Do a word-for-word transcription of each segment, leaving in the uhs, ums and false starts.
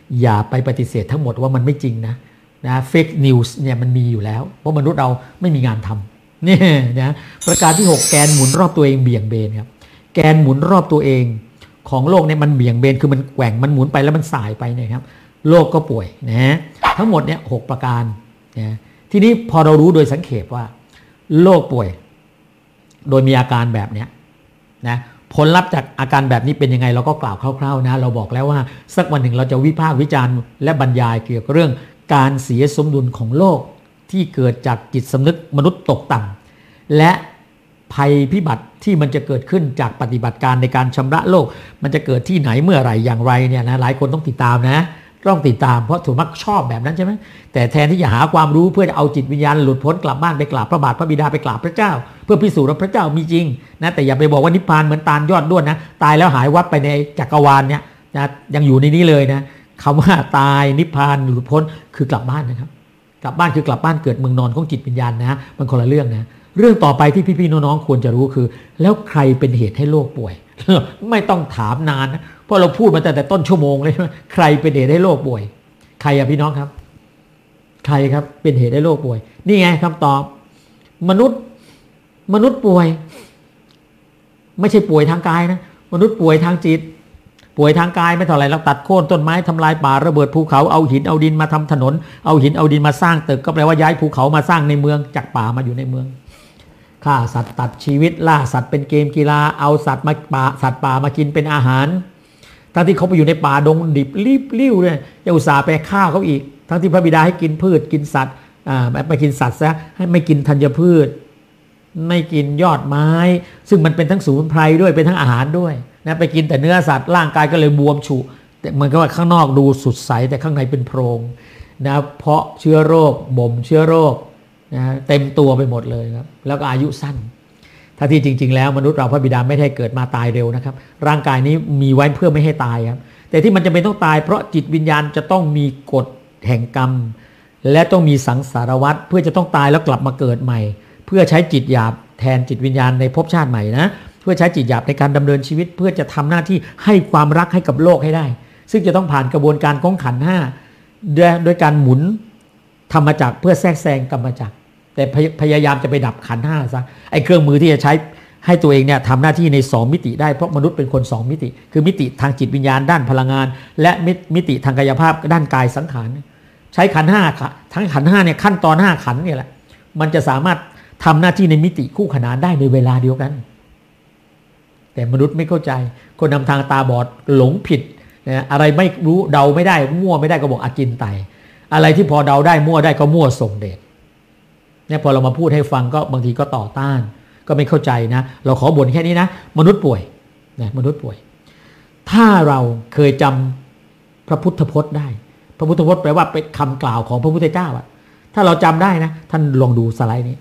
อย่าไปปฏิเสธทั้งหมดว่ามันไม่จริงนะนะเฟกนิวส์เนี่ยมันมีอยู่แล้วเพราะมนุษย์เราไม่มีงานทำนี่นะประการที่หกแกนหมุนรอบตัวเองเบี่ยงเบนครับแกนหมุนรอบตัวเองของโลกเนี่ยมันเบี่ยงเบนคือมันแกว่งมันหมุนไปแล้วมันสายไปเนี่ยครับโลกก็ป่วยนะทั้งหมดเนี่ยหกประการนะทีนี้พอเรารู้โดยสังเขปว่าโลกป่วยโดยมีอาการแบบเนี้ยนะผลลัพธ์จากอาการแบบนี้เป็นยังไงเราก็กล่าวคร่าวๆนะเราบอกแล้วว่าสักวันหนึ่งเราจะวิพากษ์วิจารณ์และบรรยายเกี่ยวกับเรื่องการเสียสมดุลของโลกที่เกิดจากจิตสำนึกมนุษย์ตกต่ำและภัยพิบัติที่มันจะเกิดขึ้นจากปฏิบัติการในการชำระโลกมันจะเกิดที่ไหนเมื่อไหร่อย่างไรเนี่ยนะหลายคนต้องติดตามนะต้องติดตามเพราะถูกมักชอบแบบนั้นใช่ไหมแต่แทนที่จะหาความรู้เพื่อจะเอาจิตวิญญาณหลุดพ้นกลับบ้านไปกราบพระบาทพระบิดาไปกราบพระเจ้าเพื่อพิสูจน์ว่าพระเจ้ามีจริงนะแต่อย่าไปบอกว่านิพพานเหมือนตาลยอดด้วนนะตายแล้วหายวับไปในจักรวาลเนี่ยนะยังอยู่ในนี้เลยนะคำว่าตายนิพพานหลุดพ้นคือกลับบ้านนะครับกลับบ้านคือกลับบ้านเกิดเมืองนอนของจิตวิญญาณนะมันคนละเรื่องนะเรื่องต่อไปที่พี่ๆน้องๆควรจะรู้คือแล้วใครเป็นเหตุให้โลกป่วย ไม่ต้องถามนานนะเพราะเราพูดมาแต่แต่ต้นชั่วโมงเลยใครเป็นเหตุให้โลกป่วยใครอะพี่น้องครับใครครับเป็นเหตุให้โลกป่วยนี่ไงคำตอบมนุษย์มนุษย์ป่วยไม่ใช่ป่วยทางกายนะมนุษย์ป่วยทางจิตป่วยทางกายไม่เท่าไหร่เราตัดโค่นต้นไม้ทำลายป่าระเบิดภูเขาเอาหินเอาดินมาทำถนนเอาหินเอาดินมาสร้างตึกก็แปลว่าย้ายภูเขามาสร้างในเมืองจากป่ามาอยู่ในเมืองฆ่าสัตว์ตัดชีวิตล่าสัตว์เป็นเกมกีฬาเอาสัตว์มาป่าสัตว์ป่ามากินเป็นอาหารทั้งที่เขาไปอยู่ในป่าดงดิบรีบลิ้วเลยยังอุตส่าห์ไปฆ่าเขาอีกทั้งที่พระบิดาให้กินพืชกินสัตว์อ่าไม่กินสัตว์ซะให้ไม่กินธัญพืชไม่กินยอดไม้ซึ่งมันเป็นทั้งสมุนไพรด้วยเป็นทั้งอาหารด้วยนะไปกินแต่เนื้อสัตว์ร่างกายก็เลยบวมฉุแต่เหมือนกับว่าข้างนอกดูสดใสแต่ข้างในเป็นโพรงนะเพราะเชื้อโรคบ่มเชื้อโรคนะเต็มตัวไปหมดเลยครับแล้วก็อายุสั้นถ้าที่จริงๆแล้วมนุษย์เราพระบิดาไม่ได้เกิดมาตายเร็วนะครับร่างกายนี้มีไว้เพื่อไม่ให้ตายครับแต่ที่มันจะเป็นต้องตายเพราะจิตวิญญาณจะต้องมีกฎแห่งกรรมและต้องมีสังสารวัฏเพื่อจะต้องตายแล้วกลับมาเกิดใหม่เพื่อใช้จิตหยาบแทนจิตวิญญาณในภพชาติใหม่นะเพื่อใช้จิตหยาบในการดำเนินชีวิตเพื่อจะทำหน้าที่ให้ความรักให้กับโลกให้ได้ซึ่งจะต้องผ่านกระบวนการของขันธ์ห้าโดยการหมุนธรรมจักรเพื่อแทรกแซงกรรมจักรแต่พยายามจะไปดับขันธ์ห้าซะไอ้เครื่องมือที่จะใช้ให้ตัวเองเนี่ยทำหน้าที่ในสองมิติได้เพราะมนุษย์เป็นคนสองมิติคือมิติทางจิตวิญญาณด้านพลังงานและมิติทางกายภาพด้านกายสังขารใช้ขันธ์ห้าทั้งขันธ์ห้าเนี่ยขั้นตอนห้าขันธ์เนี่ยแหละมันจะสามารถทำหน้าที่ในมิติคู่ขนานได้ในเวลาเดียวกันแต่มนุษย์ไม่เข้าใจคนนำทางตาบอดหลงผิดนะอะไรไม่รู้เดาไม่ได้มั่วไม่ได้ก็บอกอากินไตอะไรที่พอเดาได้มั่วได้ก็มั่วส่งเดชเนี่ยพอเรามาพูดให้ฟังก็บางทีก็ต่อต้านก็ไม่เข้าใจนะเราขอบ่นแค่นี้นะมนุษย์ป่วยนะมนุษย์ป่วยถ้าเราเคยจำพระพุทธพจน์ได้พระพุทธพจน์แปลว่าเป็นคำกล่าวของพระพุทธเจ้าอะถ้าเราจำได้นะท่านลองดูสไลด์นี้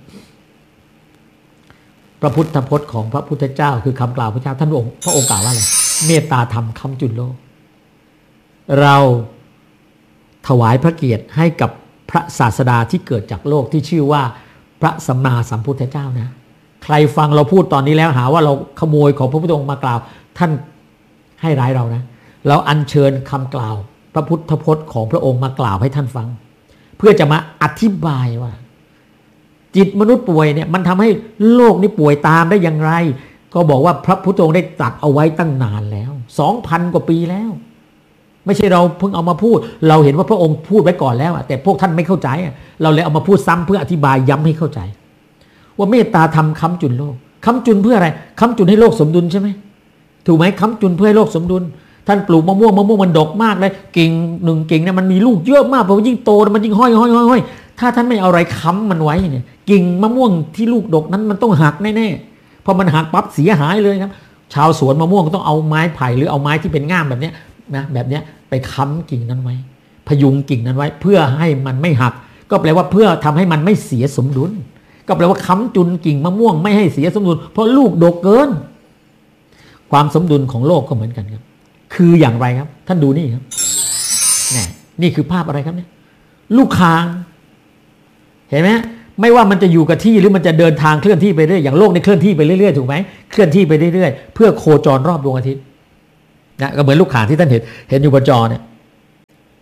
พระพุทธพจน์ของพระพุทธเจ้าคือคำกล่าวพระเจ้าท่านองค์พระองค์กล่าวว่าอะไรเมตตาธรรมค้ำจุนโลกเราถวายพระเกียรติให้กับพระศาสดาที่เกิดจากโลกที่ชื่อว่าพระสัมมาสัมพุทธเจ้านะใครฟังเราพูดตอนนี้แล้วหาว่าเราขโมยของพระพุทธองค์มากล่าวท่านให้ร้ายเรานะเราอัญเชิญคำกล่าวพระพุทธพจน์ของพระองค์มากล่าวให้ท่านฟังเพื่อจะมาอธิบายว่าจิตมนุษย์ป่วยเนี่ยมันทำให้โลกนี้ป่วยตามได้อย่างไรก็บอกว่าพระพุทธองค์ได้ตรัสเอาไว้ตั้งนานแล้ว สองพัน กว่าปีแล้วไม่ใช่เราเพิ่งเอามาพูดเราเห็นว่าพระองค์พูดไว้ก่อนแล้วแต่พวกท่านไม่เข้าใจเราเลยเอามาพูดซ้ำเพื่ออธิบายย้ำให้เข้าใจว่าเมตตาธรรมค้ำจุนโลกค้ำจุนเพื่ออะไรค้ำจุนให้โลกสมดุลใช่ไหมถูกไหมค้ำจุนเพื่อให้โลกสมดุลท่านปลูกมะม่วงมะม่วงมันดกมากเลยกิ่งหนึ่งกิ่งเนี่ยมันมีลูกเยอะมากเพราะยิ่งโตมันยิ่งห้อยห้อยห้อยถ้าท่านไม่เอาอะไรค้ำมันไว้เนี่ยกิ่งมะม่วงที่ลูกดกนั้นมันต้องหักแน่ๆพอมันหักปั๊บเสียหายเลยครับชาวสวนมะม่วงต้องเอาไม้ไผ่หรือเอาไม้ที่เป็นง่ามแบบนี้นะแบบนี้ไปค้ำกิ่งนั้นไว้พยุงกิ่งนั้นไว้เพื่อให้มันไม่หักก็แปลว่าเพื่อทำให้มันไม่เสียสมดุลก็แปลว่าค้ำจุนกิ่งมะม่วงไม่ให้เสียสมดุลเพราะลูกดกเกินความสมดุลของโลกก็เหมือนกันครับคืออย่างไรครับท่านดูนี่ครับนี่นี่คือภาพอะไรครับเนี่ยลูกคางเห็นไหมไม่ว่ามันจะอยู่กับที่หรือมันจะเดินทางเคลื่อนที่ไปเรื่อยอย่างโลกนี่เคลื่อนที่ไปเรื่อยๆถูกไหมเคลื่อนที่ไปเรื่อยๆเพื่อโคจรรอบดวงอาทิตย์นะก็เหมือนลูกคางที่ท่านเห็นเห็นอยู่บนจอเนี่ย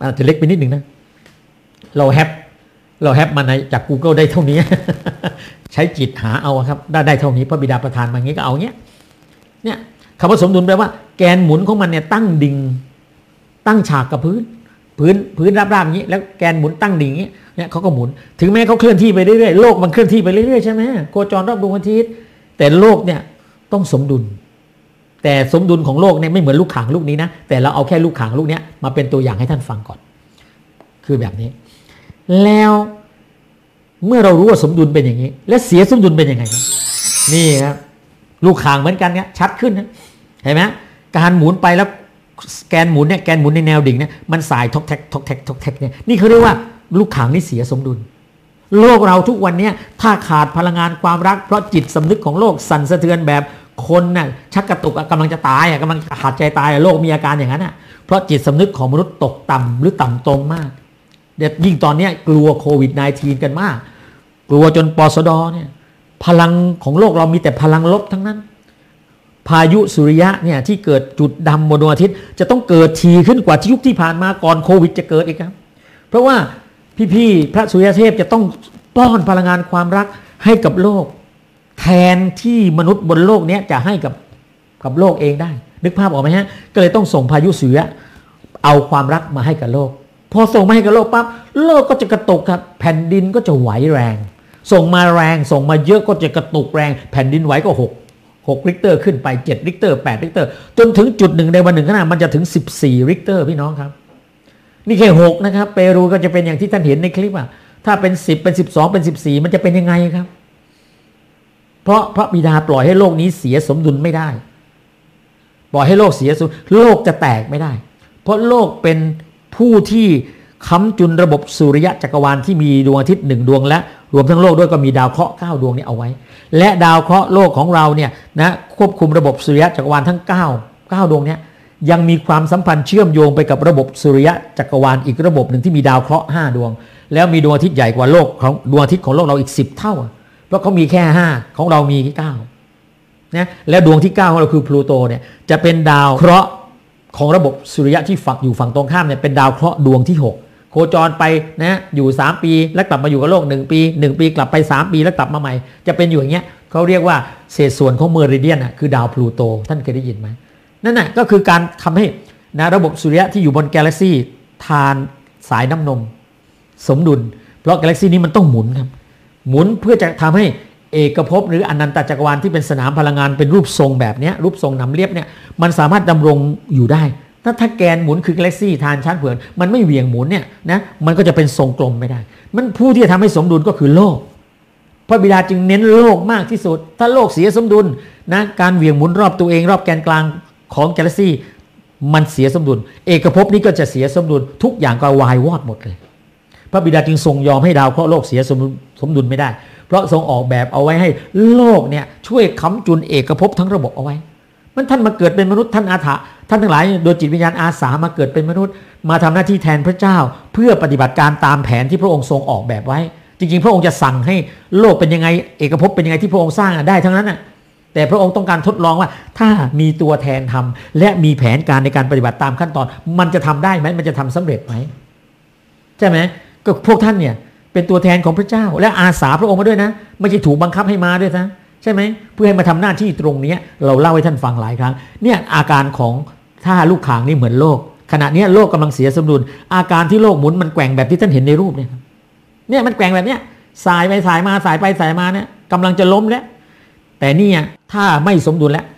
อาจจะเล็กไปนิดหนึ่งนะเราแฮปเราแฮปมาในจาก Google ได้เท่านี้ ใช้จิตหาเอาครับได้ได้เท่านี้พระบิดาประทานมาอย่างนี้ก็เอาเงี้ยเนี่ยคำว่าสมดุลแปลว่าแกนหมุนของมันเนี่ยตั้งดิ่งตั้งฉากกับพื้นพื้นพื้นราบๆอย่างนี้แล้วแกนหมุนตั้งดิ่งอย่างนี้เนี่ยเขาก็หมุนถึงแม้เขาเคลื่อนที่ไปเรื่อยๆโลกมันเคลื่อนที่ไปเรื่อยๆใช่ไหมโคจรรอบดวงอาทิตย์แต่โลกเนี่ยต้องสมดุลแต่สมดุลของโลกเนี่ยไม่เหมือนลูกข่างลูกนี้นะแต่เราเอาแค่ลูกข่างลูกนี้มาเป็นตัวอย่างให้ท่านฟังก่อนคือแบบนี้แล้วเมื่อเรารู้ว่าสมดุลเป็นอย่างนี้และเสียสมดุลเป็นยังไงครับนี่ครับลูกข่างเหมือนกันเนี่ยชัดขึ้นนะเห็นไหมการหมุนไปแล้วแกนหมุนเนี่ยแกนหมุนในแนวดิ่งเนี่ยมันสายทอกแท็กทอกแท็กทอกแท็กเนี่ยนี่เขาเรียกว่าลูกข่างนี่เสียสมดุลโลกเราทุกวันนี้ถ้าขาดพลังงานความรักเพราะจิตสำนึกของโลกสั่นสะเทือนแบบคนน่ะชักกระตุกกำลังจะตายอ่ะกำลังขาดใจตายโลกมีอาการอย่างนั้นอ่ะเพราะจิตสำนึกของมนุษย์ตกต่ำหรือต่ำตรงมากเด็ดยิ่งตอนนี้กลัวโควิด สิบเก้า กันมากกลัวจนปสดเนี่ยพลังของโลกเรามีแต่พลังลบทั้งนั้นพายุสุริยะเนี่ยที่เกิดจุดดำบนดวงอาทิตย์จะต้องเกิดทีขึ้นกว่าที่ยุคที่ผ่านมาก่อนโควิดจะเกิดอีกครับเพราะว่าพี่ๆพระสุริยเทพจะต้องป้อนพลังงานความรักให้กับโลกแทนที่มนุษย์บนโลกนี้จะให้กับกับโลกเองได้นึกภาพออกไหมฮะก็เลยต้องส่งพายุสุริยะเอาความรักมาให้กับโลกพอส่งมาให้กับโลกปั๊บโลกก็จะกระตุกครับแผ่นดินก็จะไหวแรงส่งมาแรงส่งมาเยอะก็จะกระตุกแรงแผ่นดินไหวก็หก หกริกเตอร์ขึ้นไปเจ็ดริกเตอร์แปดริกเตอร์จนถึงจุดหนึ่งในวันหนึ่งขนาดมันจะถึงสิบสี่ริกเตอร์พี่น้องครับนี่แค่หกนะครับเปรูก็จะเป็นอย่างที่ท่านเห็นในคลิปอ่ะถ้าเป็นสิบเป็นสิบสองเป็นสิบสี่มันจะเป็นยังไงครับเพราะพระบิดาปล่อยให้โลกนี้เสียสมดุลไม่ได้ปล่อยให้โลกเสียสมดุลโลกจะแตกไม่ได้เพราะโลกเป็นผู้ที่ค้ำจุนระบบสุริยะจักรวาลที่มีดวงอาทิตย์หนึ่งดวงและรวมทั้งโลกด้วยก็มีดาวเคราะห์เก้าดวงนี้เอาไว้และดาวเคราะห์โลกของเราเนี่ยนะควบคุมระบบสุริยะจักรวาลทั้งเก้า เก้าดวงนี้ยังมีความสัมพันธ์เชื่อมโยงไปกับระบบสุริยะจักรวาลอีกระบบหนึ่งที่มีดาวเคราะห์ห้าดวงแล้วมีดวงอาทิตย์ใหญ่กว่าโลกของดวงอาทิตย์ของโลกเราอีกสิบเท่าเพราะเขามีแค่ห้าของเรามีแค่เก้านะแล้วดวงที่เก้าของเราคือพลูโตเนี่ยจะเป็นดาวเคราะห์ของระบบสุริยะที่ฝักอยู่ฝั่งตรงข้ามเนี่ยเป็นดาวเคราะห์ดวงที่หกโคจรไปนะอยู่สามปีแล้วกลับมาอยู่กับโลกหนึ่งปีหนึ่งปีกลับไปสามปีแล้วกลับมาใหม่จะเป็นอยู่อย่างเงี้ยเขาเรียกว่าเศษส่วนของเมริเดียนอ่ะคือดาวพลูโตท่านเคยได้ยินไหมนั่นน่ะก็คือการทำให้นะระบบสุริยะที่อยู่บนกาแล็กซี่ทานสายน้ำนมสมดุลเพราะกาแล็กซี่นี้มันต้องหมุนครับหมุนเพื่อจะทำให้เอกภพหรืออนันตจักรวาลที่เป็นสนามพลังงานเป็นรูปทรงแบบนี้รูปทรงหนำเลียบเนี่ยมันสามารถดำรงอยู่ได้ถ้าถ้าแกนหมุนคือกาแล็กซี่ทานชั้นเผือนมันไม่เหวี่ยงหมุนเนี่ยนะมันก็จะเป็นทรงกลมไม่ได้มันผู้ที่จะทำให้สมดุลก็คือโลกพระบิดาจึงเน้นโลกมากที่สุดถ้าโลกเสียสมดุลนะการเหวี่ยงหมุนรอบตัวเองรอบแกนกลางของกาแล็กซี่มันเสียสมดุลเอกภพนี้ก็จะเสียสมดุลทุกอย่างก็วายวอดหมดเลยพระบิดาจึงทรงยอมให้ดาวเคราะห์โลกเสียสมดุลไม่ได้เพราะทรงออกแบบเอาไว้ให้โลกเนี่ยช่วยค้ำจุนเอกภพทั้งระบบเอาไว้มันท่านมาเกิดเป็นมนุษย์ท่านอาถะท่านทั้งหลายโดยจิตวิญญาณอาสามาเกิดเป็นมนุษย์มาทำหน้าที่แทนพระเจ้าเพื่อปฏิบัติการตามแผนที่พระองค์ทรงออกแบบไว้จริงๆพระองค์จะสั่งให้โลกเป็นยังไงเอกภพเป็นยังไงที่พระองค์สร้างได้ทั้งนั้นน่ะแต่พระองค์ต้องการทดลองว่าถ้ามีตัวแทนทำและมีแผนการในการปฏิบัติตามขั้นตอนมันจะทำได้ไหมมันจะทำสำเร็จไหมใช่ไหมก็พวกท่านเนี่ยเป็นตัวแทนของพระเจ้าและอาสาพระองค์มาด้วยนะไม่ใช่ถูกบังคับให้มาด้วยนะใช่ไหมเพื่อให้มาทำหน้าที่ตรงนี้เราเล่าให้ท่านฟังหลายครั้งเนี่ยอาการของถ้าลูกข่างนี่เหมือนโลกขณะนี้โลกกำลังเสียสมดุลอาการที่โลกหมุนมันแกว่งแบบที่ท่านเห็นในรูปเนี่ยเนี่ยมันแกว่งแบบเนี้ยสายไปสายมาสายไปสายมาเนี่ยกำลังจะล้มแล้วแต่นี่ถ้าไม่สมดุลแล้ว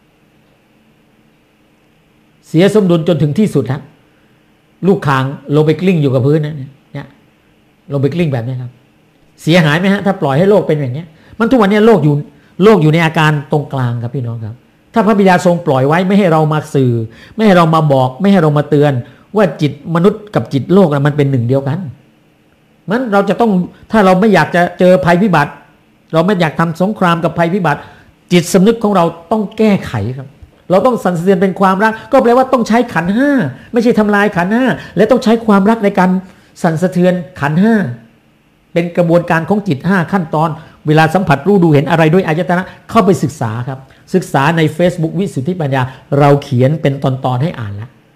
เสียสมดุลจนถึงที่สุดแล้วลูกข่างลงไปกลิ้งอยู่กับพื้นนะเนี่ยลงไปกลิ้งแบบนี้ครับเสียหายไหมฮะถ้าปล่อยให้โลกเป็นอย่างนี้มันทุกวันนี้โลกอยู่โลกอยู่ในอาการตรงกลางครับพี่น้องครับถ้าพระบิดาทรงปล่อยไว้ไม่ให้เรามาสื่อไม่ให้เรามาบอกไม่ให้เรามาเตือนว่าจิตมนุษย์กับจิตโลกมันเป็นหนึ่งเดียวกันมันเราจะต้องถ้าเราไม่อยากจะเจอภัยพิบัติเราไม่อยากทำสงครามกับภัยพิบัติจิตสำนึกของเราต้องแก้ไขครับเราต้องสั่นสะเทือนเป็นความรักก็แปลว่าต้องใช้ขันธ์ห้าไม่ใช่ทำลายขันธ์ห้าและต้องใช้ความรักในการสั่นสะเทือนขันธ์ห้าเป็นกระบวนการของจิตห้าขั้นตอนเวลาสัมผัสรู้ดูเห็นอะไรด้วยอายตนะเข้าไปศึกษาครับศึกษาใน Facebook วิสุทธิปัญญาเราเขียนเป็นตอนๆให้อ่านแล้ว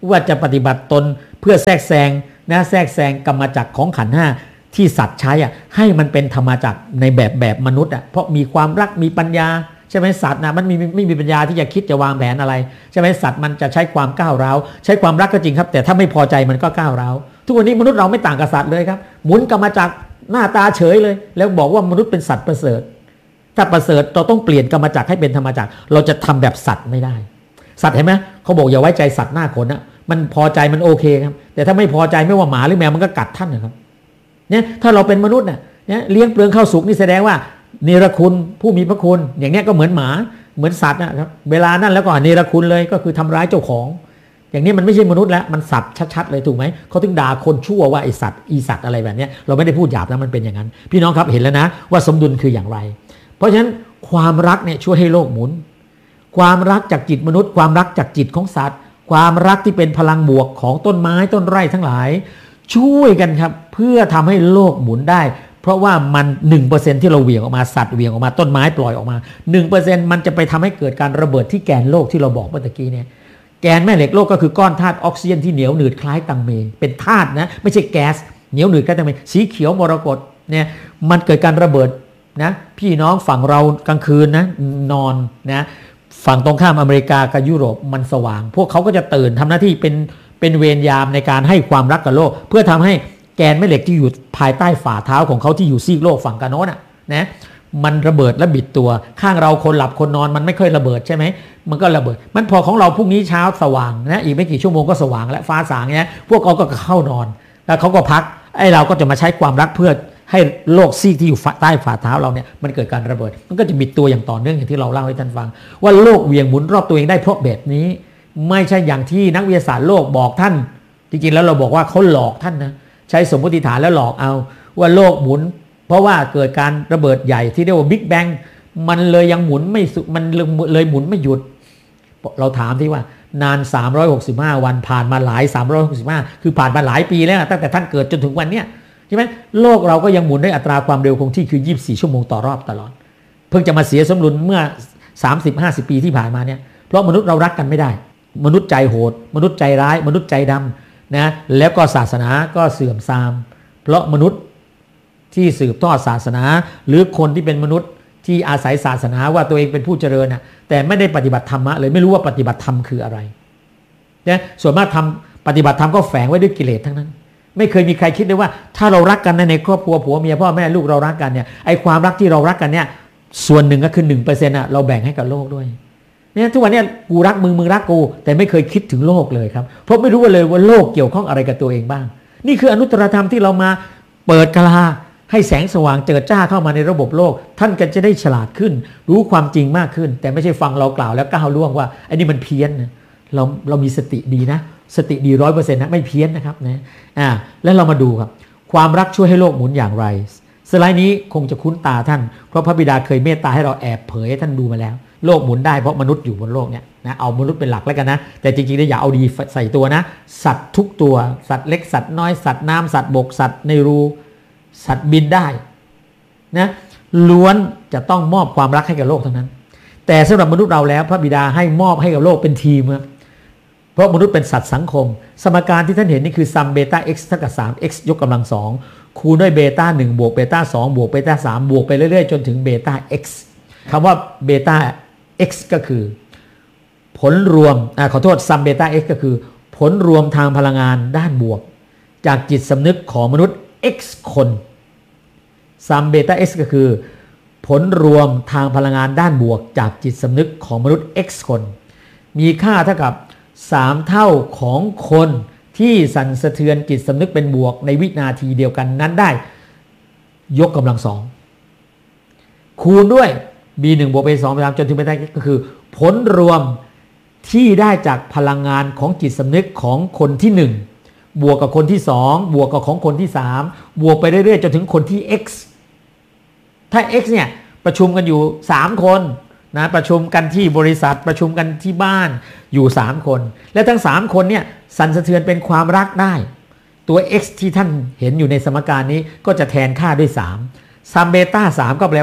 ว่าจะปฏิบัติตนเพื่อแทรกแซงนะแทรกแซงกรรมจักรของขันธ์ห้าที่สัตว์ใช้อ่ะให้มันเป็นธรรมจักรในแบบแบบมนุษย์อ่ะเพราะมีความรักมีปัญญาใช่ไหมสัตว์นะมันมีไม่มีปัญญาที่จะคิดจะวางแผนอะไรใช่ไหมสัตว์มันจะใช้ความก้าวร้าวใช้ความรักก็จริงครับแต่ถ้าไม่พอใจมันก็ก้าวร้าวทุกวันนี้มนุษย์เราไม่ต่างกับสัตว์เลยครับหมุนกรรมจักรหน้าตาเฉยเลยแล้วบอกว่ามนุษย์เป็นสัตว์ประเสริฐถ้าประเสริฐเราต้องเปลี่ยนกรรมจักรให้เป็นธรรมจักรเราจะทำแบบสัตว์ไม่ได้สัตว์เห็นไหมเขาบอกอย่าไว้ใจสัตว์หน้าขนนะมันพอใจมันโอเคครับแต่ถ้าไม่พอใจไม่ว่าหมาหรือแมวมันก็กัดท่านนะครับเนี่ยถ้าเราเป็นมนุษย์เนี่ยเลี้ยงเปลืองข้าวสุกนี่แสดงว่าเนรคุณผู้มีพระคุณอย่างนี้ก็เหมือนหมาเหมือนสัตว์นะครับเวลานั้นแล้วก็เนรคุณเลยก็คือทำร้ายเจ้าของอย่างนี้มันไม่ใช่มนุษย์แล้วมันสัตว์ชัดๆเลยถูกไหมเขาถึงด่าคนชั่วว่าไอสัตว์อีสัตว์อะไรแบบนี้เราไม่ได้พูดหยาบนะมันเป็นอย่างนั้นพี่น้องครับเห็นแล้วนะว่าสมดุลคืออย่างไรเพราะฉะนั้นความรักเนี่ยช่วยให้โลกหมุนความรักจากจิตมนุษย์ความรักจากจิตของสัตว์ความรักที่เป็นพลังบวกของต้นไม้ต้นไร่ทั้งหลายช่วยกันครับเพื่อทำให้โลกหมุนได้เพราะว่ามัน หนึ่งเปอร์เซ็นต์ ที่เราเหวี่ยงออกมาสัตว์เหวี่ยงออกมาต้นไม้ปล่อยออกมา หนึ่งเปอร์เซ็นต์ มันจะไปทำให้เกิดการระเบิดที่แกนโลกที่เราบอกเมื่อกี้เนี่ยแกนแม่เหล็กโลกก็คือก้อนธาตุออกซิเจนที่เหนียวหนืดคล้ายตังเมเป็นธาตุนะไม่ใช่แก๊สเหนียวหนืดคล้ายตังเมสีเขียวมรกตเนี่ยมันเกิดการระเบิดนะพี่น้องฝั่งเรากลางคืนนะนอนนะฝั่งตรงข้ามอเมริกากับยุโรปมันสว่างพวกเขาก็จะตื่นทำหน้าที่เป็นเป็นเวรยามในการให้ความรักกับโลกเพื่อทำให้แกนแม่เหล็กที่อยู่ภายใต้ฝ่าเท้าของเขาที่อยู่ซีกโลกฝั่งกันโน้นอ่ะนะมันระเบิดและบิดตัวข้างเราคนหลับคนนอนมันไม่ค่อยระเบิดใช่ไหมมันก็ระเบิดมันพอของเราพรุ่งนี้เช้าสว่างนะอีกไม่กี่ชั่วโมงก็สว่างและฟ้าสางเนี้ยพวกเขาก็เข้านอนแล้วเขาก็พักไอ้เราก็จะมาใช้ความรักเพื่อให้โลกซีกที่อยู่ใต้ฝ่าเท้าเราเนี่ยมันเกิดการระเบิดมันก็จะบิดตัวอย่างต่อเนื่องอย่างที่เราเล่าให้ท่านฟังว่าโลกเหวี่ยงหมุนรอบตัวเองได้เพราะแบบนี้ไม่ใช่อย่างที่นักวิทยาศาสตร์โลกบอกท่านจริงๆแล้วเราบอกว่าเขาหลอกท่านนะใช้สมมติฐานแล้วหลอกเอาว่าโลกหมุนเพราะว่าเกิดการระเบิดใหญ่ที่เรียกว่าบิ๊กแบงมันเลยยังหมุนไม่สุมันเลยหมุนไม่หยุดเราถามที่ว่านานสามร้อยหกสิบห้าวันผ่านมาหลายสามร้อยหกสิบห้าคือผ่านมาหลายปีแล้วตั้งแต่ท่านเกิดจนถึงวันเนี้ยใช่ไหมโลกเราก็ยังหมุนด้วยอัตราความเร็วคงที่คือยี่สิบสี่ชั่วโมงต่อรอบตลอดเพิ่งจะมาเสียสมดุลเมื่อ สามสิบห้าสิบ ปีที่ผ่านมาเนี่ยเพราะมนุษย์เรารักกันไม่ได้มนุษย์ใจโหดมนุษย์ใจร้ายมนุษย์ใจดำนะแล้วก็ศาสนาก็เสื่อมทรามเพราะมนุษย์ที่สืบทอดศาสนาหรือคนที่เป็นมนุษย์ที่อาศัยศาสนาว่าตัวเองเป็นผู้เจริญนะแต่ไม่ได้ปฏิบัติธรรมะเลยไม่รู้ว่าปฏิบัติธรรมคืออะไรนะส่วนมากทำปฏิบัติธรรมก็แฝงไว้ด้วยกิเลสทั้งนั้นไม่เคยมีใครคิดเลยว่าถ้าเรารักกันในครอบครัวผัวเมียพ่อแม่ลูกเรารักกันเนี่ยไอ้ความรักที่เรารักกันเนี่ยส่วนหนึ่งก็คือ หนึ่งเปอร์เซ็นต์ อ่ะเราแบ่งให้กับโลกด้วยเนี่ยทุกวันนี้กูรักมึงมึงรักกูแต่ไม่เคยคิดถึงโลกเลยครับเพราะไม่รู้ว่าเลยว่าโลกเกี่ยวข้องอะไรกับตัวเองบ้างนี่คืออนุตตรธรรมที่เรามาเปิดกลาให้แสงสว่างเจิดจ้าเข้ามาในระบบโลกท่านก็จะได้ฉลาดขึ้นรู้ความจริงมากขึ้นแต่ไม่ใช่ฟังเรากล่าวแล้วก้าวล่วงว่าไอ้นี่มันเพี้ยนนะเราเรามีสติดีนะสติดีร้อยเปอร์เซ็นต์นะไม่เพี้ยนนะครับนะอ่าแล้วเรามาดูครับความรักช่วยให้โลกหมุนอย่างไรสไลด์นี้คงจะคุ้นตาท่านเพราะพระบิดาเคยเมตตาให้เราแอบเผยให้ท่านดูมาแล้วโลกหมุนได้เพราะมนุษย์อยู่บนโลกเนี่ยนะเอามนุษย์เป็นหลักแล้วกันนะแต่จริงๆแล้วอย่าเอาดีใส่ตัวนะสัตว์ทุกตัวสัตว์เล็กสัตว์น้อยสัตว์น้ำสัตว์บกสัตว์ในรูสัตว์บินได้นะล้วนจะต้องมอบความรักให้กับโลกทั้งนั้นแต่สำหรับมนุษย์เราแล้วพระบิดาให้มอบให้กับโลกเป็นทีมครับเพราะมนุษย์เป็นสัตว์สังคมสมการที่ท่านเห็นนี่คือซัมเบต้า x เท่ากับ สาม x ยกกำลังสองคูณด้วยเบต้าหนึ่งบวกเบต้าสองบวกเบต้าสามบวกไปเรื่อยๆจนถึงเบต้า x คำว่าเบต้า x ก็คือผลรวมอ่าขอโทษซัมเบต้า x ก็คือผลรวมทางพลังงานด้านบวกจากจิตสำนึกของมนุษย์ x คนซัมเบต้า x ก็คือผลรวมทางพลังงานด้านบวกจากจิตสำนึกของมนุษย์ x คนมีค่าเท่ากับสามเท่าของคนที่สั่นสะเทือนจิตสำนึกเป็นบวกในวินาทีเดียวกันนั้นได้ยกกำลังสองคูณด้วย b หนึ่ง บวก b สอง b สามจนถึง b ก็คือผลรวมที่ได้จากพลังงานของจิตสำนึกของคนที่หนึ่งบวกกับคนที่สองบวกกับของคนที่สามบวกไปเรื่อยๆจนถึงคนที่ x ถ้า x เนี่ยประชุมกันอยู่สามคนนะประชุมกันที่บริษัทประชุมกันที่บ้านอยู่สามคนและทั้งสามคนเนี่ยสั่นสะเทือนเป็นความรักได้ตัว x ที่ท่านเห็นอยู่ในสมการนี้ก็จะแทนค่าด้วยสามซัมเบต้าสามก็แปลว่า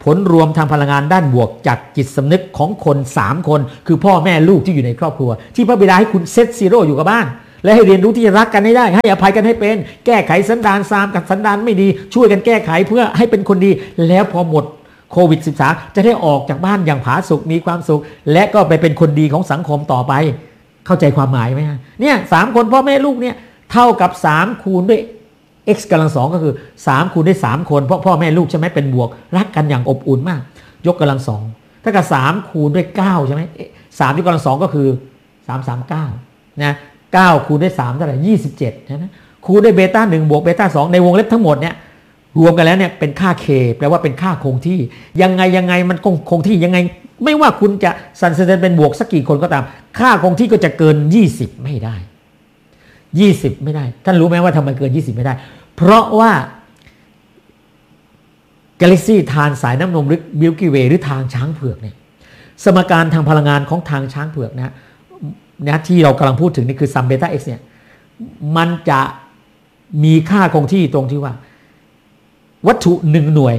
ผลรวมทางพลังงานด้านบวกจากจิตสำนึกของคนสามคนคือพ่อแม่ลูกที่อยู่ในครอบครัวที่พระบิดาให้คุณเซตซีโร่อยู่กับบ้านและให้เรียนรู้ที่จะรักกันให้ได้ให้อภัยกันให้เป็นแก้ไขสันดานซามกับสันดานไม่ดีช่วยกันแก้ไขเพื่อให้เป็นคนดีแล้วพอหมดโควิด สิบสาม จะได้ออกจากบ้านอย่างผาสุกมีความสุขและก็ไปเป็นคนดีของสังคมต่อไปเข้าใจความหมายไหมฮะเนี่ยสามคนพ่อแม่ลูกเนี่ยเท่ากับสามคูณด้วย x กำลังสองก็คือสามคูณได้สามคนเพราะพ่อแม่ลูกใช่ไหมเป็นบวกรักกันอย่างอบอุ่นมากยกกำลังสองถ้ากับสามคูณด้วยเก้าใช่ไหมสามยกกำลังสองก็คือสาม สาม เก้านะเก้าคูณด้วยสามเท่าไหร่ยี่สิบเจ็ดนะคูณด้วยเบต้าหนึ่งบวกเบต้าสองในวงเล็บทั้งหมดเนี่ยรวมกันแล้วเนี่ยเป็นค่า k แปลว่าเป็นค่าคงที่ยังไงยังไงมันคงคงที่ยังไงไม่ว่าคุณจะสันเสริญเป็นบวกสักกี่คนก็ตามค่าคงที่ก็จะเกินยี่สิบไม่ได้ยี่สิบไม่ได้ท่านรู้ไหมว่าทำไมเกินยี่สิบไม่ได้เพราะว่า กาแล็กซี่ทานสายน้ำนมหรือมิลกี้เวย์หรือทางช้างเผือกเนี่ยสมการทางพลังงานของทางช้างเผือกนะนะที่เรากำลังพูดถึงนี่คือซัมเบต้าเอ็กซ์เนี่ยมันจะมีค่าคงที่ตรงที่ว่าวัตถุหนึ่งหน่วย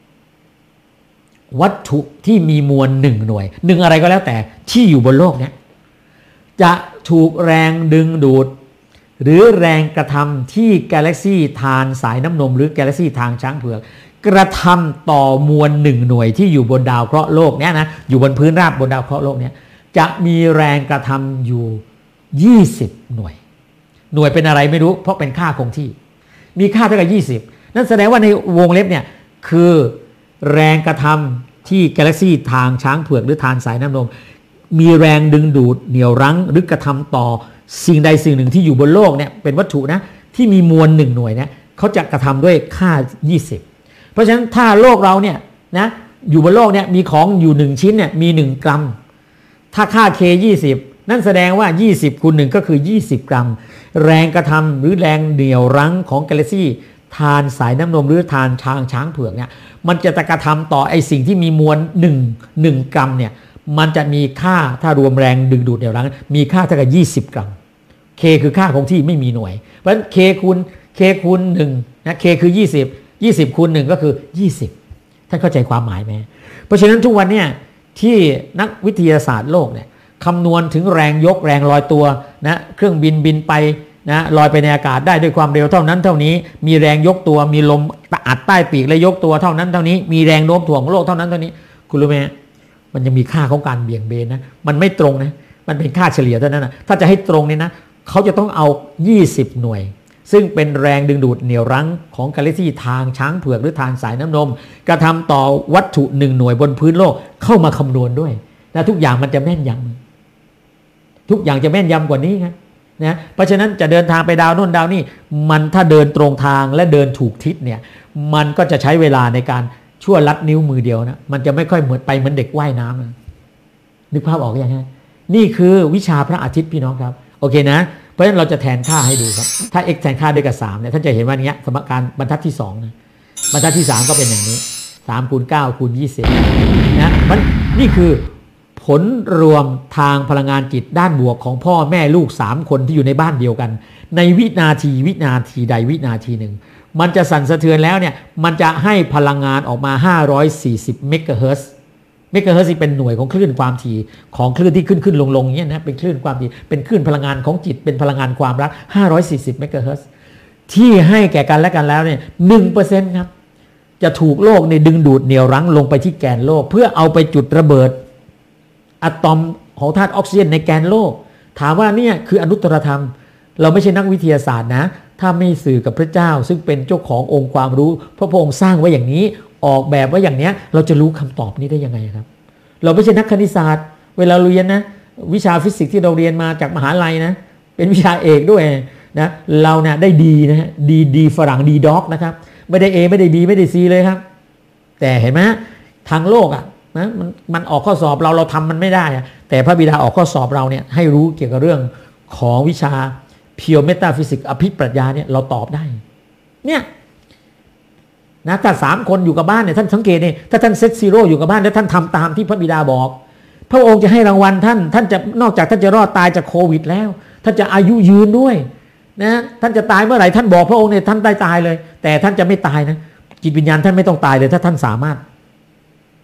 วัตถุที่มีมวลหนึ่งหน่วยหนึ่งอะไรก็แล้วแต่ที่อยู่บนโลกเนี่ยจะถูกแรงดึงดูดหรือแรงกระทำที่กาแล็กซี่ทานสายน้ำนมหรือกาแล็กซี่ทางช้างเผือกกระทำต่อมวลหนึ่งหน่วยที่อยู่บนดาวเคราะห์โลกเนี่ยนะอยู่บนพื้นราบบนดาวเคราะห์โลกเนี่ยจะมีแรงกระทำอยู่ยี่สิบหน่วยหน่วยเป็นอะไรไม่รู้เพราะเป็นค่าคงที่มีค่าเท่ากับยี่สิบนั่นแสดงว่าในวงเล็บเนี่ยคือแรงกระทำที่กาแล็กซี่ทางช้างเผือกหรือทานสายน้ำนมมีแรงดึงดูดเหนี่ยวรั้งหรือกระทำต่อสิ่งใดสิ่งหนึ่งที่อยู่บนโลกเนี่ยเป็นวัตถุนะที่มีมวลหนึ่งหน่วยเนี่ยเขาจะกระทำด้วยค่ายี่สิบเพราะฉะนั้นถ้าโลกเราเนี่ยนะอยู่บนโลกเนี่ยมีของอยู่หนึ่งชิ้นเนี่ยมีหนึ่งกรัมถ้าค่า k ยี่สิบนั่นแสดงว่ายี่สิบคูณหนึ่งก็คือยี่สิบกรัมแรงกระทำหรือแรงเหนี่ยวรั้งของกาแล็กซี่ทานสายน้ำนมหรือทานทางช้างเผือกเนี่ยมันจะกระทำต่อไอสิ่งที่มีมวลหนึ่ง หนึ่งกรัมเนี่ยมันจะมีค่าถ้ารวมแรงดึงดูดเหนี่ยวรั้งมีค่าเท่ากับยี่สิบกรัม k คือค่าคงที่ไม่มีหน่วยเพราะฉะนั้น k คูณ k คูณหนึ่งนะ k คือยี่สิบ ยี่สิบคูณหนึ่งก็คือยี่สิบท่านเข้าใจความหมายไหมเพราะฉะนั้นทุกวันเนี่ยที่นักวิทยาศาสตร์โลกเนี่ยคำนวณถึงแรงยกแรงลอยตัวนะเครื่องบินบินไปนะลอยไปในอากาศได้ด้วยความเร็วเท่านั้นเท่านี้มีแรงยกตัวมีลมอัดใต้ปีกและยกตัวเท่านั้นเท่านี้มีแรงโน้มถ่วงของโลกเท่านั้นเท่านี้คุณรู้ไหมมันยังมีค่าของการเบี่ยงเบนนะมันไม่ตรงนะมันเป็นค่าเฉลี่ยเท่านั้นนะถ้าจะให้ตรงเนี่ยนะเขาจะต้องเอายี่สิบหน่วยซึ่งเป็นแรงดึงดูดเหนี่ยวรั้งของกาแล็กซี่ทางช้างเผือกหรือทางสายน้ำนมกระทำต่อวัตถุหนึ่งหน่วยบนพื้นโลกเข้ามาคำนวณด้วยนะทุกอย่างมันจะแม่นยำทุกอย่างจะแม่นยำกว่านี้ครับนะเพราะฉะนั้นจะเดินทางไปดาวโน่นดาวนี่มันถ้าเดินตรงทางและเดินถูกทิศเนี่ยมันก็จะใช้เวลาในการชั่วลัดนิ้วมือเดียวนะมันจะไม่ค่อยเหมือนไปเหมือนเด็กว่ายน้ำนะนึกภาพออกยังไงนี่คือวิชาพระอาทิตย์พี่น้องครับโอเคนะเพราะฉะนั้นเราจะแทนค่าให้ดูครับถ้า x แทนค่าด้วยกับสามเนี่ยท่านจะเห็นว่านี้สมการบรรทัดที่สองนะบรรทัดที่สามก็เป็นอย่างนี้สามคูณเก้าคูณยี่สิบนะมันนี่คือผลรวมทางพลังงานจิตด้านบวกของพ่อแม่ลูกสามคนที่อยู่ในบ้านเดียวกันในวินาทีวินาทีใดวินาทีหนึ่งมันจะสั่นสะเทือนแล้วเนี่ยมันจะให้พลังงานออกมาห้าร้อยสี่สิบเมกะเฮิรตซ์เมกะเฮิรตซ์เป็นหน่วยของคลื่นความถี่ของคลื่นที่ขึ้นขึ้นลงลงอย่างเงี้ยนะเป็นคลื่นความถี่เป็นคลื่นพลังงานของจิตเป็นพลังงานความรักห้าร้อยสี่สิบเมกะเฮิรตซ์ที่ให้แก่กันและกันแล้วเนี่ย หนึ่งเปอร์เซ็นต์ ครับจะถูกโลกในดึงดูดเหนี่ยวรั้งลงไปที่แกนโลกเพื่อเอาไปจุดระเบิดอะตอมของธาตุออกซิเจนในแกนโลกถามว่าเนี่ยคืออนุตตรธรรมเราไม่ใช่นักวิทยาศาสตร์นะถ้าไม่สื่อกับพระเจ้าซึ่งเป็นเจ้าขององค์ความรู้พระพงษ์สร้างไว้อย่างนี้ออกแบบไว้อย่างเนี้ยเราจะรู้คำตอบนี้ได้ยังไงครับเราไม่ใช่นักคณิตศาสตร์เวลาเรียนนะวิชาฟิสิกส์ที่เราเรียนมาจากมหาลัยนะเป็นวิชาเอกด้วยนะเราเนี่ยได้ดีนะดีดีฝรั่งดีด็อกนะครับไม่ได้ A ไม่ได้ B ไม่ได้ C เลยครับแต่เห็นไหมทางโลกอ่ะนะมันมันออกข้อสอบเราเราทำมันไม่ได้อะแต่พระบิดาออกข้อสอบเราเนี่ยให้รู้เกี่ยวกับเรื่องของวิชาเพียวเมตาฟิสิกส์อภิปรัชญาเนี่ยเราตอบได้เนี่ยนะถ้าสามคนอยู่กับบ้านเนี่ยท่านสังเกตเนี่ยถ้าท่านเซตซีโร่อยู่กับบ้านแล้วท่านทำตามที่พระบิดาบอกพระองค์จะให้รางวัลท่านท่านจะนอกจากท่านจะรอดตายจากโควิดแล้วท่านจะอายุยืนด้วยนะท่านจะตายเมื่อไหร่ท่านบอกพระองค์เนี่ยท่านได้ตายเลยแต่ท่านจะไม่ตายนะจิตวิญญาณท่านไม่ต้องตายเลยถ้าท่านสามารถ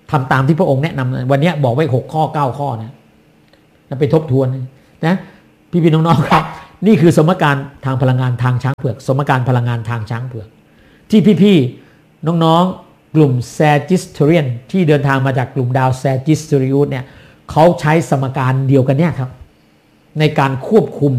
ทำตามที่พระองค์แนะนำวันนี้บอกไว้หกข้อเก้าข้อนะไปทบทวนนะพี่พี่น้องๆครับนี่คือสมการทางพลังงานทางช้างเผือกสมการพลังงานทางช้างเผือกที่พี่ๆน้องๆกลุ่ม Sagittarian ที่เดินทางมาจากกลุ่มดาว Sagittarius เนี่ยเขาใช้สมการเดียวกันเนี่ยครับในการควบคุม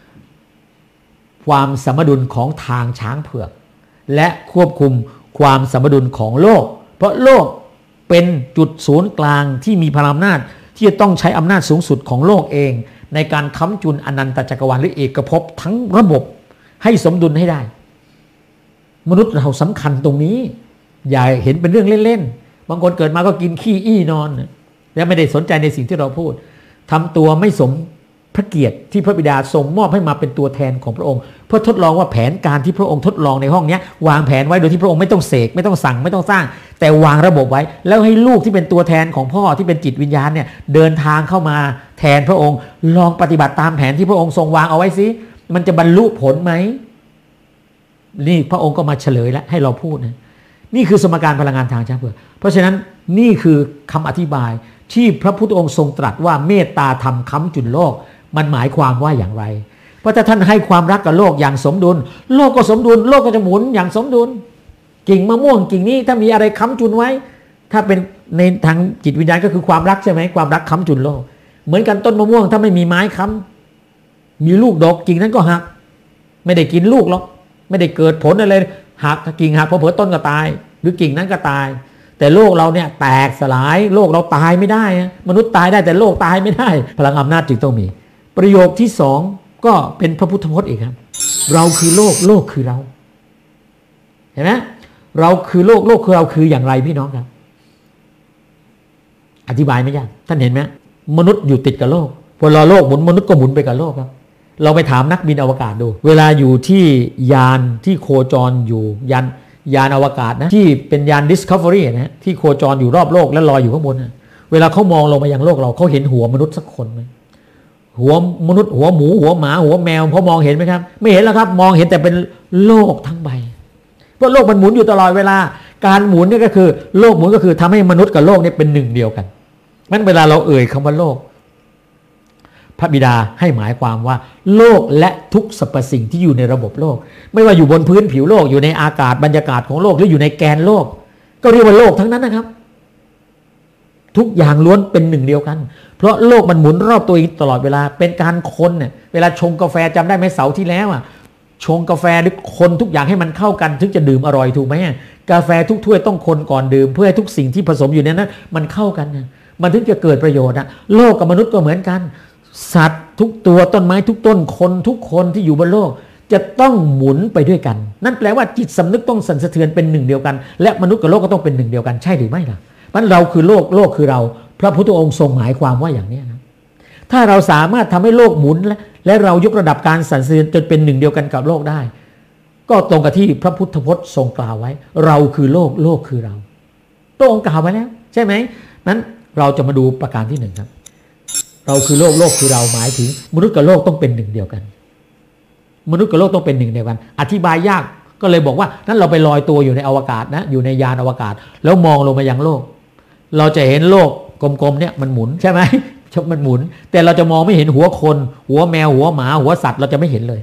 ความสมดุลของทางช้างเผือกและควบคุมความสมดุลของโลกเพราะโลกเป็นจุดศูนย์กลางที่มีพลังอำนาจที่จะต้องใช้อำนาจสูงสุดของโลกเองในการค้ำจุนอนันตจักรวาลหรือเอกภพทั้งระบบให้สมดุลให้ได้มนุษย์เราสำคัญตรงนี้อย่าเห็นเป็นเรื่องเล่นๆบางคนเกิดมาก็กินขี้อี้นอนและไม่ได้สนใจในสิ่งที่เราพูดทำตัวไม่สมพระเกียรติที่พระบิดาทรงมอบให้มาเป็นตัวแทนของพระองค์เพื่อทดลองว่าแผนการที่พระองค์ทดลองในห้องนี้วางแผนไว้โดยที่พระองค์ไม่ต้องเสกไม่ต้องสั่งไม่ต้องสร้างแต่วางระบบไว้แล้วให้ลูกที่เป็นตัวแทนของพ่อที่เป็นจิตวิญญาณเนี่ยเดินทางเข้ามาแทนพระองค์ลองปฏิบัติตามแผนที่พระองค์ทรงวางเอาไว้สิมันจะบรรลุผลไหมนี่พระองค์ก็มาเฉลยแล้วให้เราพูดนะนี่คือสมการพลังงานทางช้างเผือกเพราะฉะนั้นนี่คือคำอธิบายที่พระพุทธองค์ทรงตรัสว่าเมตตาธรรมค้ำจุนโลกมันหมายความว่าอย่างไรเพราะถ้าท่านให้ความรักกับโลกอย่างสมดุลโลกก็สมดุลโลกก็จะหมุนอย่างสมดุลกิ่งมะม่วงกิ่งนี้ถ้ามีอะไรค้ำจุนไว้ถ้าเป็นในทางจิตวิญญาณก็คือความรักใช่ไหมความรักค้ำจุนโลกเหมือนกันต้นมะม่วงถ้าไม่มีไม้ค้ำมีลูกดอกกิ่งนั้นก็หักไม่ได้กินลูกหรอกไม่ได้เกิดผลอะไรหักกิ่งหักพอเผลอต้นก็ตายหรือกิ่งนั้นก็ตายแต่โลกเราเนี่ยแตกสลายโลกเราตายไม่ได้มนุษย์ตายได้แต่โลกตายไม่ได้พลังอำนาจจึงต้องมีประโยคที่สองก็เป็นพระพุทธพจน์อีกครับเราคือโลกโลกคือเราเห็นไหมเราคือโลกโลกคือเราคืออย่างไรพี่น้องครับอธิบายไม่ยากท่านเห็นไหมมนุษย์อยู่ติดกับโลกพอเราโลกหมุนมนุษย์ก็หมุนไปกับโลกครับเราไปถามนักบินอวกาศดูเวลาอยู่ที่ยานที่โคจรอยู่ยานยานอวกาศนะที่เป็นยาน Discovery นะที่โคจรอยู่รอบโลกและลอยอยู่ข้างบนนะเวลาเขามองลงมายังโลกเราเขาเห็นหัวมนุษย์สักคนไหมหัวมนุษย์หัวหมูหัวหมาหัวแมวเขามองเห็นไหมครับไม่เห็นแล้วครับมองเห็นแต่เป็นโลกทั้งใบเพราะโลกมันหมุนอยู่ตลอดเวลาการหมุนนี่ก็คือโลกหมุนก็คือทำให้มนุษย์กับโลกนี่เป็นหนึ่งเดียวกันงั้นเวลาเราเอ่ยคำว่าโลกพระบิดาให้หมายความว่าโลกและทุกสรรพสิ่งที่อยู่ในระบบโลกไม่ว่าอยู่บนพื้นผิวโลกอยู่ในอากาศบรรยากาศของโลกหรืออยู่ในแกนโลกก็เรียกว่าโลกทั้งนั้นนะครับทุกอย่างล้วนเป็นหนึ่งเดียวกันเพราะโลกมันหมุนรอบตัวเองตลอดเวลาเป็นการคนเนี่ยเวลาชงกาแฟจำได้ไหมเสาร์ที่แล้วอ่ะชงกาแฟหรือคนทุกอย่างให้มันเข้ากันถึงจะดื่มอร่อยถูกไหมกาแฟทุกถ้วยต้องคนก่อนดื่มเพื่อให้ทุกสิ่งที่ผสมอยู่ในนั้นมันเข้ากันนะมันถึงจะเกิดประโยชน์อ่ะโลกกับมนุษย์ก็เหมือนกันสัตว์ทุกตัวต้นไม้ทุกต้นคนทุกคนที่อยู่บนโลกจะต้องหมุนไปด้วยกันนั่นแปลว่าจิตสำนึกต้องสั่นสะเทือนเป็นหนึ่งเดียวกันและมนุษย์กับโลกก็ต้องเป็นหนึ่งเดียวกันใช่หรือไม่ล่ะมันเราคือโลกโลกคือเราพระพุทธองค์ทรงหมายความว่าอย่างนี้นะถ้าเราสามารถทำให้โลกหมุนและและเรายกระดับการสั่นสะเทือนจนเป็นหนึ่งเดียวกันกับโลกได้ก็ตรงกับที่พระพุทธพจน์ทรงกล่าวไว้เราคือโลกโลกคือเราพระองค์กล่าวไว้แล้วใช่ไหมนั้นเราจะมาดูประการที่หนึ่งครับเราคือโลกโลกคือเราหมายถึงมนุษย์กับโลกต้องเป็นหนึ่งเดียวกันมนุษย์กับโลกต้องเป็นหนึ่งเดียวกันอธิบายยากก็เลยบอกว่านั้นเราไปลอยตัวอยู่ในอวกาศนะอยู่ในยานอวกาศแล้วมองลงมายังโลกเราจะเห็นโลกกลมๆเนี่ยมันหมุนใช่ไหมมันหมุนแต่เราจะมองไม่เห็นหัวคนหัวแมวหัวหมาหัวสัตว์เราจะไม่เห็นเลย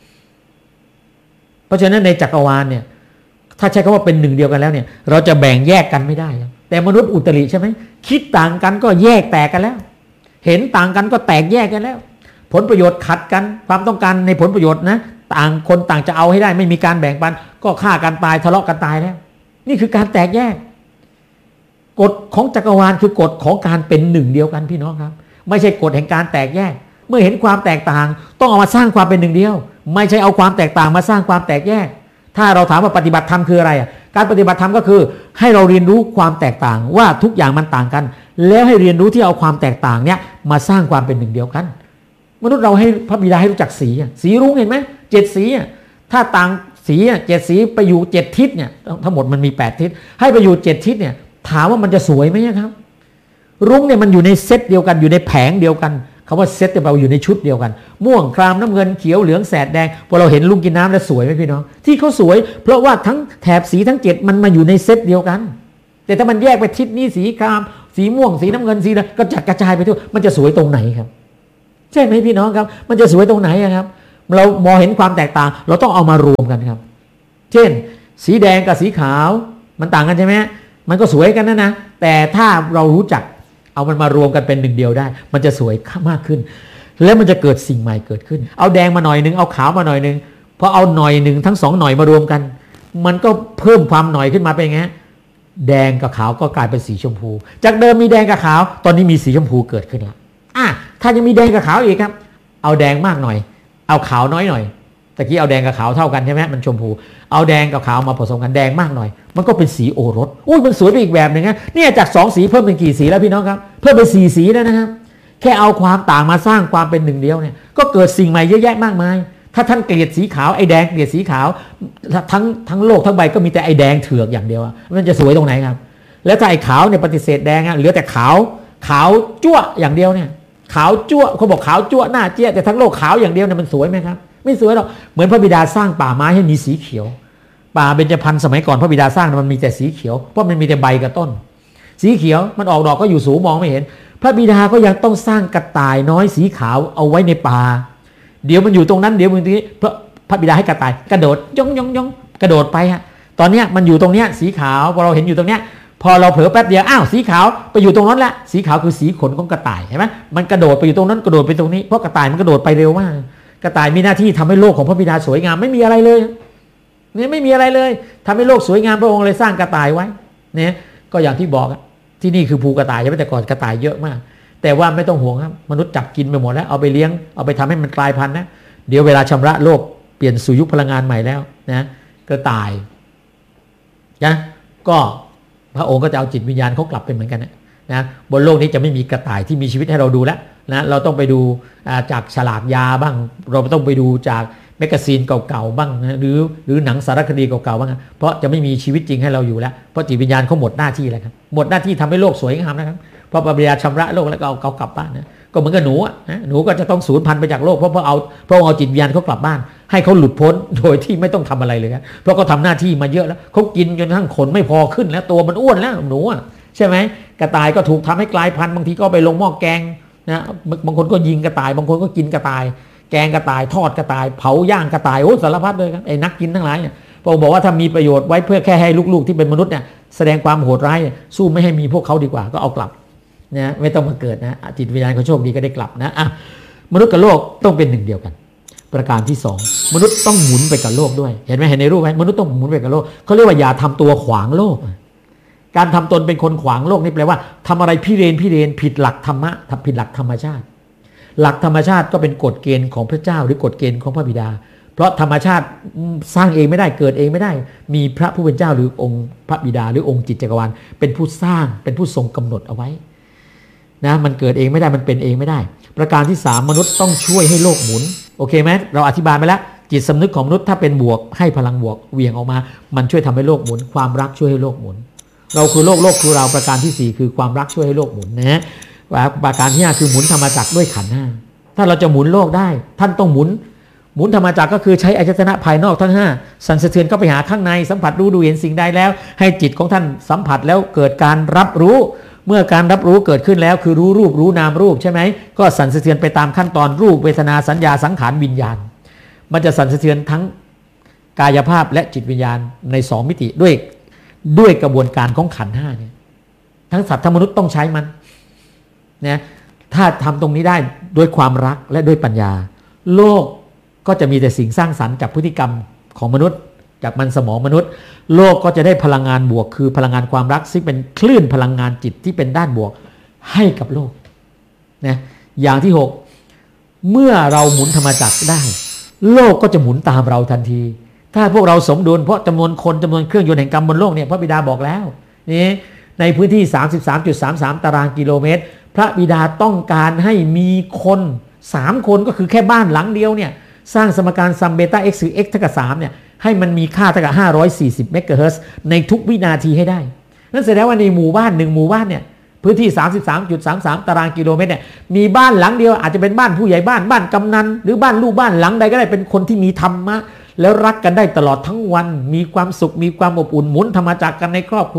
เพราะฉะนั้นในจักรวาลเนี่ยถ้าใช้คำว่าเป็นหนึ่งเดียวกันแล้วเนี่ยเราจะแบ่งแยกกันไม่ได้แต่มนุษย์อุตริใช่ไหมคิดต่างกันก็แยกแตกกันแล้วเห็นต่างกันก็แตกแยกกันแล้วผลประโยชน์ขัดกันความต้องการในผลประโยชน์นะต่างคนต่างจะเอาให้ได้ไม่มีการแบ่งปันก็ฆ่ากันตายทะเลาะกันตายแล้วนี่คือการแตกแยกกฎของจักรวาลคือกฎของการเป็นหนึ่งเดียวกันพี่น้องครับไม่ใช่กฎแห่งการแตกแยกเมื่อเห็นความแตกต่างต้องเอามาสร้างความเป็นหนึ่งเดียวไม่ใช่เอาความแตกต่างมาสร้างความแตกแยกถ้าเราถามว่าปฏิบัติธรรมคืออะไรการปฏิบัติธรรมก็คือให้เราเรียนรู้ความแตกต่างว่าทุกอย่างมันต่างกันแล้วให้เรียนรู้ที่เอาความแตกต่างเนี้ยมาสร้างความเป็นหนึ่งเดียวกันมนุษย์เราให้พระบิดาให้รู้จักสีสีรุ้งเห็นไหมเจ็ดสีถ้าต่างสีเจ็ดสีไปอยู่เจ็ดทิศเนี่ยทั้งหมดมันมีแปดทิศให้ไปอยู่เจ็ดทิศเนี่ยถามว่ามันจะสวยไหมครับรุ้งเนี่ยมันอยู่ในเซตเดียวกันอยู่ในแผงเดียวกันคำว่าเซตเนี่ยเราอยู่ในชุดเดียวกันม่วงครามน้ำเงินเขียวเหลืองแสดแดงพอเราเห็นลุงกินน้ำแล้วสวยไหมพี่น้องที่เขาสวยเพราะว่าทั้งแถบสีทั้งเจ็ดมันมาอยู่ในเซตเดียวกันแต่ถ้ามันแยกไปทิศนี้สีครามสีม่วงสีน้ำเงินสีก็จัดกระจายไปทั่วมันจะสวยตรงไหนครับใช่ไหมพี่น้องครับมันจะสวยตรงไหนครับเรามองเห็นความแตกต่างเราต้องเอามารวมกันครับเช่นสีแดงกับสีขาวมันต่างกันใช่ไหมมันก็สวยกันนะนะแต่ถ้าเรารู้จักเอามันมารวมกันเป็นหนึ่งเดียวได้มันจะสวยมากขึ้นแล้วมันจะเกิดสิ่งใหม่เกิดขึ้นเอาแดงมาหน่อยนึงเอาขาวมาหน่อยนึงพอเอาหน่อยหนึ่งทั้งสองหน่อยมารวมกันมันก็เพิ่มความหน่อยขึ้นมาเป็นไงแดงกับขาวก็กลายเป็นสีชมพูจากเดิมมีแดงกับขาวตอนนี้มีสีชมพูเกิดขึ้นแล้วอ่ะถ้ายังมีแดงกับขาวอีกครับเอาแดงมากหน่อยเอาขาวน้อยหน่อยตะกี้เอาแดงกับขาวเท่ากันใช่ไหมมันชมพูเอาแดงกับขาวมาผสมกันแดงมากหน่อยมันก็เป็นสีโอรสอุ้ยมันสวยไปอีกแบบหนึ่งนะเนี่ยจากสองสีเพิ่มเป็นกี่สีแล้วพี่น้องครับเพิ่มเป็นสี่สีแล้วนะครับแค่เอาความต่างมาสร้างความเป็นหนึ่งเดียวเนี่ยก็เกิดสิ่งใหม่เยอะแยะมากมายถ้าท่านเกลียดสีขาวไอ้แดงเกลียดสีขาวทั้งทั้งโลกทั้งใบก็มีแต่ไอ้แดงเถือกอย่างเดียวมันจะสวยตรงไหนครับแล้วถ้าไอ้ขาวเนี่ยปฏิเสธแดงอ่ะเหลือแต่ขาวขาวจั่วอย่างเดียวเนี่ยขาวจั่วเขาบอกขาวจั่วหน้าเจี๊ยแต่ทั้งโลกขาวอย่างเดียวเนี่ยมันสวยไหมครับไม่สวยหรอกเหมือนพระบิดาสร้างป่าไม้ให้มีสีเขียวป่าเบญจพรรณสมัยก่อนพระบิดาสร้างมันมีแต่สีเขียวเพราะมันมีแต่ใบกับต้นสีเขียวมันออกดอกก็อยู่สูงมองไม่เห็นพระบิดาก็ยังต้องสร้างกระต่ายน้อยสีขาวเอาไว้ในป่าเดี๋ยวมันอยู่ตรงนั้นเดี๋ยวมึงทีพระพระบิดาให้กระต่ายกระโดดย่องย่องย่องกระโดดไปฮะตอนเนี้ยมันอยู่ตรงเนี้ยสีขาวพอเราเห็นอยู่ตรงเนี้ยพอเราเผลอแป๊บเดียวอ้าวสีขาวไปอยู่ตรงนั้นละสีขาวคือสีขนของกระต่ายเห็นไหมมันกระโดดไปอยู่ตรงนั้นกระโดดไปตรงนี้เพราะกระต่ายมันกระโดดไปเร็วมากกระต่ายมีหน้าที่ทำให้โลกของพระบิดาสวยงามไม่มีอะไรเลยเนี่ยไม่มีอะไรเลยทำให้โลกสวยงามพระองค์เลยสร้างกระต่ายไว้เนี่ยก็อย่างที่บอกที่นี่คือภูกระต่ายใช่ไหมแต่ก่อนกระต่ายเยอะมากแต่ว่าไม่ต้องห่วงครับมนุษย์จับกินไปหมดแล้วเอาไปเลี้ยงเอาไปทำให้มันกลายพันธุ์นะเดี๋ยวเวลาชำระโลกเปลี่ยนสู่ยุคพลังงานใหม่แล้วนะกระต่ายนะก็พระองค์ก็จะเอาจิตวิญญาณเขากลับเป็นเหมือนกันนะนะบนโลกนี้จะไม่มีกระต่ายที่มีชีวิตให้เราดูแล้วนะเราต้องไปดูจากฉลากยาบ้างเราต้องไปดูจากแมกกาซีนเก่าๆบ้างนะหรือหรือหนังสารคดีเก่าๆบ้างเพราะจะไม่มีชีวิตจริงให้เราอยู่แล้วเพราะจิตวิญญาณเขาหมดหน้าที่แล้วครับหมดหน้าที่ทำให้โลกสวยงามนะครับเพราะพระบิดาชำระโลกแล้วก็เอาเขากลับบ้านนะก็เหมือนกับหนูนะหนูก็จะต้องสูญพันธุ์ไปจากโลกเพราะเพราะเอาเพราะเอาจิตวิญญาณเขากลับบ้านให้เขาหลุดพ้นโดยที่ไม่ต้องทำอะไรเลยครับเพราะเขาทำหน้าที่มาเยอะแล้วเขากินจนทั้งขนไม่พอขึ้นแล้วตัวมันอ้วนแล้วหนูใช่ไหมกระต่ายก็ถูกทำให้กลายพันธุ์บางทีก็ไปลงหม้อแกงนะบางคนก็ยิงกระต่ายบางคนก็กินกระต่ายแกงกระต่ายทอดกระต่ายเผาย่างกระต่ายโอ้สารพัดเลยครับไอ้นักกินทั้งหลายเนี่ยพระองค์บอกว่าถ้ามีประโยชน์ไว้เพื่อแค่ให้ลูกๆที่เป็นมนุษย์เนี่ยแสดงความโหดร้ายสู้ไม่ให้มีพวกเขาดีกว่าก็เอากลับนะไม่ต้องมาเกิดนะจิตวิญญาณเขาโชคดีก็ได้กลับนะอ่ะมนุษย์กับโลกต้องเป็นหนึ่งเดียวกันประการที่สองมนุษย์ต้องหมุนไปกับโลกด้วยเห็นไหมเห็นในรูปไหมมนุษย์ต้องหมุนไปกับโลกเขาเรียกว่าอย่าทำตัวขวางโลกการทำตนเป็นคนขวางโลกนี่แปลว่าทำอะไรพิเรนพิเรนผิดหลักธรรมะผิดหลักธรรมชาติหลักธรรมชาติก็เป็นกฎเกณฑ์ของพระเจ้าหรือกฎเกณฑ์ของพระบิดาเพราะธรรมชาติสร้างเองไม่ได้เกิดเองไม่ได้มีพระผู้เป็นเจ้าหรือองค์พระบิดาหรือองค์จิตจักรวาลเป็นผู้สร้างเป็นผู้ทรงกำหนดเอาไว้นะมันเกิดเองไม่ได้มันเป็นเองไม่ได้ประการที่สามมนุษย์ต้องช่วยให้โลกหมุนโอเคไหมเราอธิบายไปแล้วจิตสำนึกของมนุษย์ถ้าเป็นบวกให้พลังบวกเหวี่ยงออกมามันช่วยทำให้โลกหมุนความรักช่วยให้โลกหมุนเราคือโลกโลกคือเราประการที่สี่คือความรักช่วยให้โลกหมุนนะประการที่ห้าคือหมุนธรรมจักรด้วยขันธ์ห้าถ้าเราจะหมุนโลกได้ท่านต้องหมุนหมุนธรรมจักรก็คือใช้อายตนะภายนอกทั้งห้าสั่นสะเทือนเข้าไปหาข้างในสัมผัสรู้ดูเห็นสิ่งใดแล้วให้จิตของท่านสัมผัสแล้วเกิดการรับรู้เมื่อการรับรู้เกิดขึ้นแล้วคือรู้รูปรู้นามรูปใช่ไหมก็สั่นสะเทือนไปตามขั้นตอนรูปเวทนาสัญญาสังขารวิญญาณมันจะสั่นสะเทือนทั้งกายภาพและจิตวิญญาณในสองมิติด้วยด้วยกระบวนการของขันธ์ห้าเนี่ยทั้งสัตว์ทั้งมนุษย์ต้องใช้มันนะถ้าทำตรงนี้ได้ด้วยความรักและด้วยปัญญาโลกก็จะมีแต่สิ่งสร้างสรรค์จากพฤติกรรมของมนุษย์จากมันสมองมนุษย์โลกก็จะได้พลังงานบวกคือพลังงานความรักซึ่งเป็นคลื่นพลังงานจิตที่เป็นด้านบวกให้กับโลกนะอย่างที่หกเมื่อเราหมุนธรรมจักรได้โลกก็จะหมุนตามเราทันทีถ้าพวกเราสมดุลเพราะจำนวนคนจำนวนเครื่องยนต์แห่งกรรมบนโลกเนี่ยพระบิดาบอกแล้วนี่ในพื้นที่ สามสิบสามจุดสามสาม ตารางกิโลเมตรพระบิดาต้องการให้มีคนสามคนก็คือแค่บ้านหลังเดียวเนี่ยสร้างสมการซัมเบต้า x คือ x เท่ากับสามเนี่ยให้มันมีค่าเท่ากับห้าร้อยสี่สิบเมกะเฮิรตซ์ในทุกวินาทีให้ได้นั่นแสดงว่าในหมู่บ้านหนึ่งหมู่บ้านเนี่ยพื้นที่ สามสิบสามจุดสามสาม ตารางกิโลเมตรเนี่ยมีบ้านหลังเดียวอาจจะเป็นบ้านผู้ใหญ่บ้านบ้านกำนันหรือบ้านลูกบ้านหลังใดก็ได้เป็นคนที่มีธรรมะแล้วรักกันได้ตลอดทั้งวันมีความสุขมีความอบอุ่นหมุนธรรมจักรกันในครอบครัว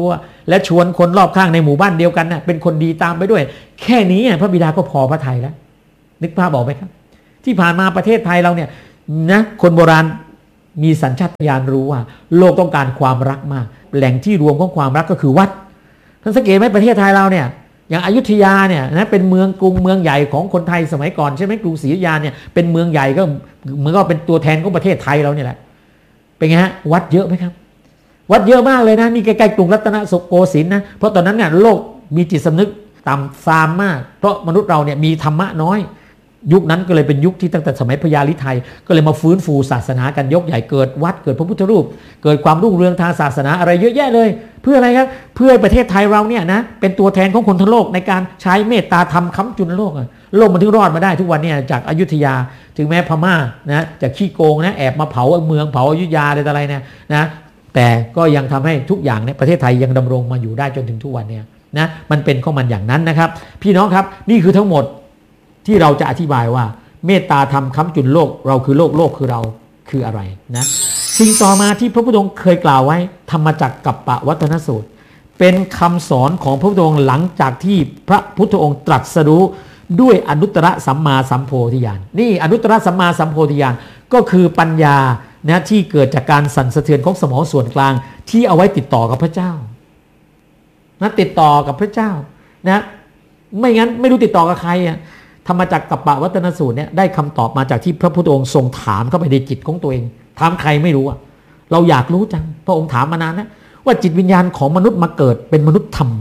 และชวนคนรอบข้างในหมู่บ้านเดียวกันนะเป็นคนดีตามไปด้วยแค่นี้พระบิดาก็พอพระทัยแล้วนึกภาพบอกไหมครับที่ผ่านมาประเทศไทยเราเนี่ยนะคนโบราณมีสัญชาตญาณรู้ว่าโลกต้องการความรักมากแหล่งที่รวมของความรักก็คือวัดท่านสังเกตไหมประเทศไทยเราเนี่ยอย่างอยุธยาเนี่ยนะเป็นเมืองกรุงเมืองใหญ่ของคนไทยสมัยก่อนใช่ไหมกรุงศรีอยุธยาเนี่ยเป็นเมืองใหญ่ก็เหมือนก็เป็นตัวแทนของประเทศไทยเราเนี่ยแหละเป็นไงฮะวัดเยอะไหมครับวัดเยอะมากเลยนะนี่ใกล้ๆกรุงรัตนโกสินทร์นะเพราะตอนนั้นเนี่ยโลกมีจิตสำนึกต่ำทรามมากเพราะมนุษย์เราเนี่ยมีธรรมะน้อยยุคนั้นก็เลยเป็นยุคที่ตั้งแต่สมัยพญาลิไทยก็เลยมาฟื้นฟูศาสนากันยกใหญ่เกิดวัดเกิดพระพุทธรูปเกิดความรุ่งเรืองทางศาสนาอะไรเยอะแยะเลยเพื่ออะไรครับเพื่อประเทศไทยเราเนี่ยนะเป็นตัวแทนของคนทั้งโลกในการใช้เมตตาธรรมค้ำจุนโลกโลกมันถึงรอดมาได้ทุกวันเนี่ยจากอยุธยาถึงแม้พม่านะจากขี้โกงนะแอบมาเผาเมืองเผาอยุธยาอะไรต่ออะไรเนี่ยนะแต่ก็ยังทำให้ทุกอย่างเนี่ยประเทศไทยยังดำรงมาอยู่ได้จนถึงทุกวันเนี่ยนะมันเป็นของมันอย่างนั้นนะครับพี่น้องครับนี่คือทั้งหมดที่เราจะอธิบายว่าเมตตาธรรมค้ำจุนโลกเราคือโลกโลกคือเราคืออะไรนะสิ่งต่อมาที่พระพุทธองค์เคยกล่าวไว้ธรรมจักรกัปปวัตนสูตรเป็นคำสอนของพระพุทธองค์หลังจากที่พระพุทธองค์ตรัสรู้ด้วยอนุตตรสัมมาสัมโพธิญาณนี่อนุตตรสัมมาสัมโพธิญาณก็คือปัญญานะที่เกิดจากการสั่นสะเทือนของสมองส่วนกลางที่เอาไว้ติดต่อกับพระเจ้านะติดต่อกับพระเจ้านะไม่งั้นไม่รู้ติดต่อกับใครอะธรรมจักรกัปปวัตนสูตรเนี่ยได้คำตอบมาจากที่พระพุทธองค์ทรงถามเข้าไปในจิตของตัวเองถามใครไม่รู้อะเราอยากรู้จังพระองค์ถามมานานนะว่าจิตวิญญาณของมนุษย์มาเกิดเป็นมนุษย์ทำไม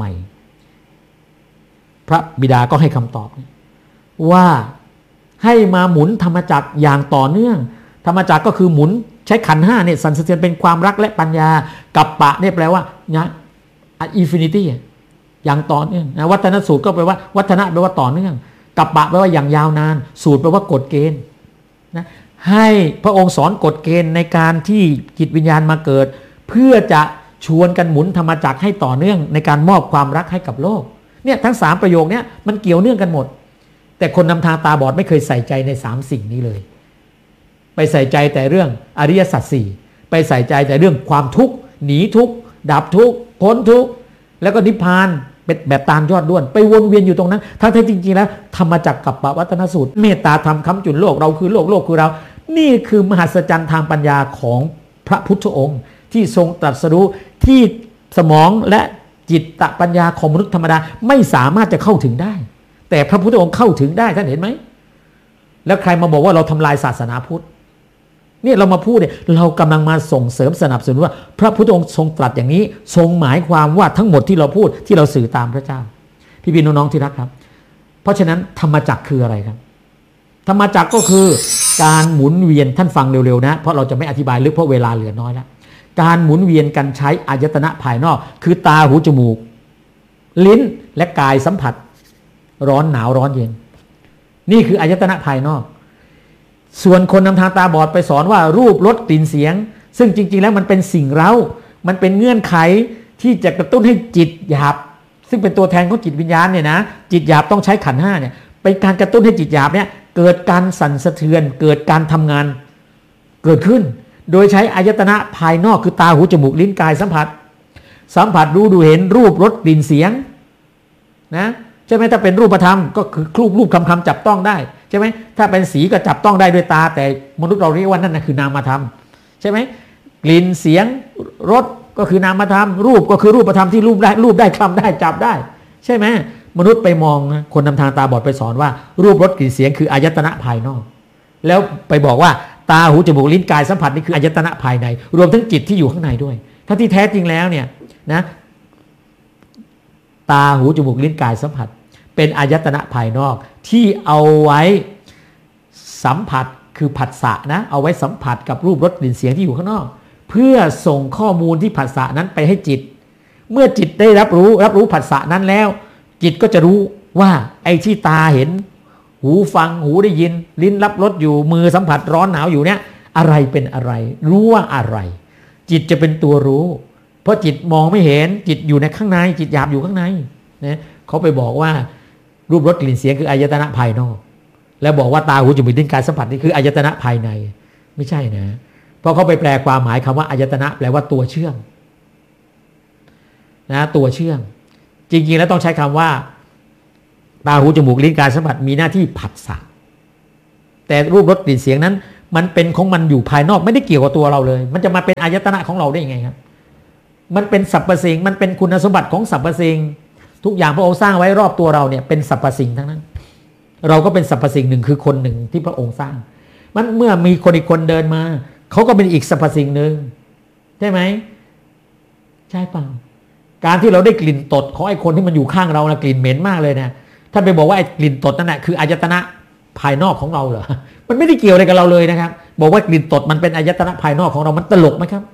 พระบิดาก็ให้คำตอบว่าให้มาหมุนธรรมจักรอย่างต่อเนื่องธรรมจักรก็คือหมุนใช้ขันธ์ห้าเนี่ยสั่นสะเทือนเป็นความรักและปัญญากัปปะเนี่ยแปลว่านะอินฟินิตี้อย่างต่อเนื่องนะวัฒนสูตรก็แปลว่าวัฒนะแปลว่าต่อเนื่องกัปปะแปลว่าอย่างยาวนานสูตรแปลว่ากฎเกณฑ์นะให้พระองค์สอนกฎเกณฑ์ในการที่จิตวิญญาณมาเกิดเพื่อจะชวนกันหมุนธรรมจักรให้ต่อเนื่องในการมอบความรักให้กับโลกเนี่ยทั้งสามประโยคนี้มันเกี่ยวเนื่องกันหมดแต่คนนำทางตาบอดไม่เคยใส่ใจในสามสิ่งนี้เลยไปใส่ใจแต่เรื่องอริยสัจสี่ไปใส่ใจแต่เรื่องความทุกข์หนีทุกข์ดับทุกข์พ้นทุกข์แล้วก็นิพพานเป็นแบบตามยอดด้วนไปวนเวียนอยู่ตรงนั้นทั้งที่จริงๆแล้วธรรมจักรกัปปวัตนสูตรเมตตาธรรมค้ำจุนโลกเราคือโลกโลกคือเรานี่คือมหัศจรรย์ทางปัญญาของพระพุทธองค์ที่ทรงตรัสรู้ที่สมองและจิตตปัญญาของมนุษย์ธรรมดาไม่สามารถจะเข้าถึงได้แต่พระพุทธองค์เข้าถึงได้ท่านเห็นไหมแล้วใครมาบอกว่าเราทำลายศาสนาพุทธเนี่ยเรามาพูดเนี่ยเรากำลังมาส่งเสริมสนับสนุนว่าพระพุทธองค์ทรงตรัสอย่างนี้ทรงหมายความว่าทั้งหมดที่เราพูดที่เราสื่อตามพระเจ้าพี่พี่น้องๆที่รักครับเพราะฉะนั้นธรรมจักรคืออะไรครับธรรมจักรก็คือการหมุนเวียนท่านฟังเร็วๆนะเพราะเราจะไม่อธิบายลึกเพราะเวลาเหลือน้อยแล้วการหมุนเวียนกันใช้อายตนะภายนอกคือตาหูจมูกลิ้นและกายสัมผัสร้อนหนาวร้อนเย็นนี่คืออายตนะภายนอกส่วนคนนำทางตาบอดไปสอนว่ารูปรสกลิ่นเสียงซึ่งจริงๆแล้วมันเป็นสิ่งเร้ามันเป็นเงื่อนไขที่จะกระตุ้นให้จิตหยาบซึ่งเป็นตัวแทนของจิตวิญญาณเนี่ยนะจิตหยาบต้องใช้ขันธ์ห้าเนี่ยเป็นการกระตุ้นให้จิตหยาบเนี่ยเกิดการสั่นสะเทือนเกิดการทำงานเกิดขึ้นโดยใช้อายตนะภายนอกคือตาหูจมูกลิ้นกายสัมผัสสัมผัสรู้ดูเห็นรูปรสกลิ่นเสียงนะใช่ไหมถ้าเป็นรูปธรรมก็คือรูปรูปคำคำจับต้องได้ใช่ไหมถ้าเป็นสีก็จับต้องได้ด้วยตาแต่มนุษย์เราเรียกว่านั่นนะคือนามธรรมใช่ไหมกลิ่นเสียงรสก็คือนามธรรมรูปก็คือรูปธรรมที่รูปได้รูปได้คำได้จับได้ใช่ไหมมนุษย์ไปมองนะคนนำทางตาบอดไปสอนว่ารูปรสกลิ่นเสียงคืออายตนะภายนอกแล้วไปบอกว่าตาหูจมูกลิ้นกายสัมผัสนี่คืออายตนะภายในรวมทั้งจิตที่อยู่ข้างในด้วยถ้าที่แท้จริงแล้วเนี่ยนะตาหูจมูกลิ้นกายสัมผัสเป็นอายตนะภายนอกที่เอาไว้สัมผัสคือผัสสะนะเอาไว้สัมผัสกับรูปรสกลิ่นเสียงที่อยู่ข้างนอกเพื่อส่งข้อมูลที่ผัสสะนั้นไปให้จิตเมื่อจิตได้รับรู้รับรู้ผัสสะนั้นแล้วจิตก็จะรู้ว่าไอ้ที่ตาเห็นหูฟังหูได้ยินลิ้นรับรสอยู่มือสัมผัสร้อนหนาวอยู่เนี่ยอะไรเป็นอะไรรู้ว่าอะไรจิตจะเป็นตัวรู้เพราะจิตมองไม่เห็นจิตอยู่ในข้างในจิตหยาบอยู่ข้างในนะเขาไปบอกว่ารูปรสกลิ่นเสียงคืออายตนะภายนอกแล้วบอกว่าตาหูจมูกลิ้นกายสัมผัสนี่คืออายตนะภายในไม่ใช่นะเพราะเขาไปแปลความหมายคำว่าอายตนะแปลว่าตัวเชื่อมนะตัวเชื่อมจริงๆแล้วต้องใช้คำว่าตาหูจมูกลิ้นกายสัมผัสมีหน้าที่ผัสสะแต่รูปรสกลิ่นเสียงนั้นมันเป็นของมันอยู่ภายนอกไม่ได้เกี่ยวกับตัวเราเลยมันจะมาเป็นอายตนะของเราได้ยังไงครับมันเป็นสรรพสิ่งมันเป็นคุณสมบัติของสรรพสิ่งทุกอย่างพระองค์สร้างไว้รอบตัวเราเนี่ยเป็นสรรพสิ่งทั้งนั้นเราก็เป็นสรรพสิ่งหนึ่งคือคนหนึ่งที่พระองค์สร้างมันเมื่อมีคนอีกคนเดินมาเขาก็เป็นอีกสรรพสิ่งหนึ่งใช่ไหมใช่เปล่าการที่เราได้กลิ่นตดของไอ้คนที่มันอยู่ข้างเรานะกลิ่นเหม็นมากเลยนะท่านไปบอกว่าไอ้กลิ่นตดนั่นแหละคืออายตนะภายนอกของเราเหรอมันไม่ได้เกี่ยวอะไรกับเราเลยนะครับบอกว่ากลิ่นตดมันเป็นอายตนะภายนอกของเรามันตลกไหมครับ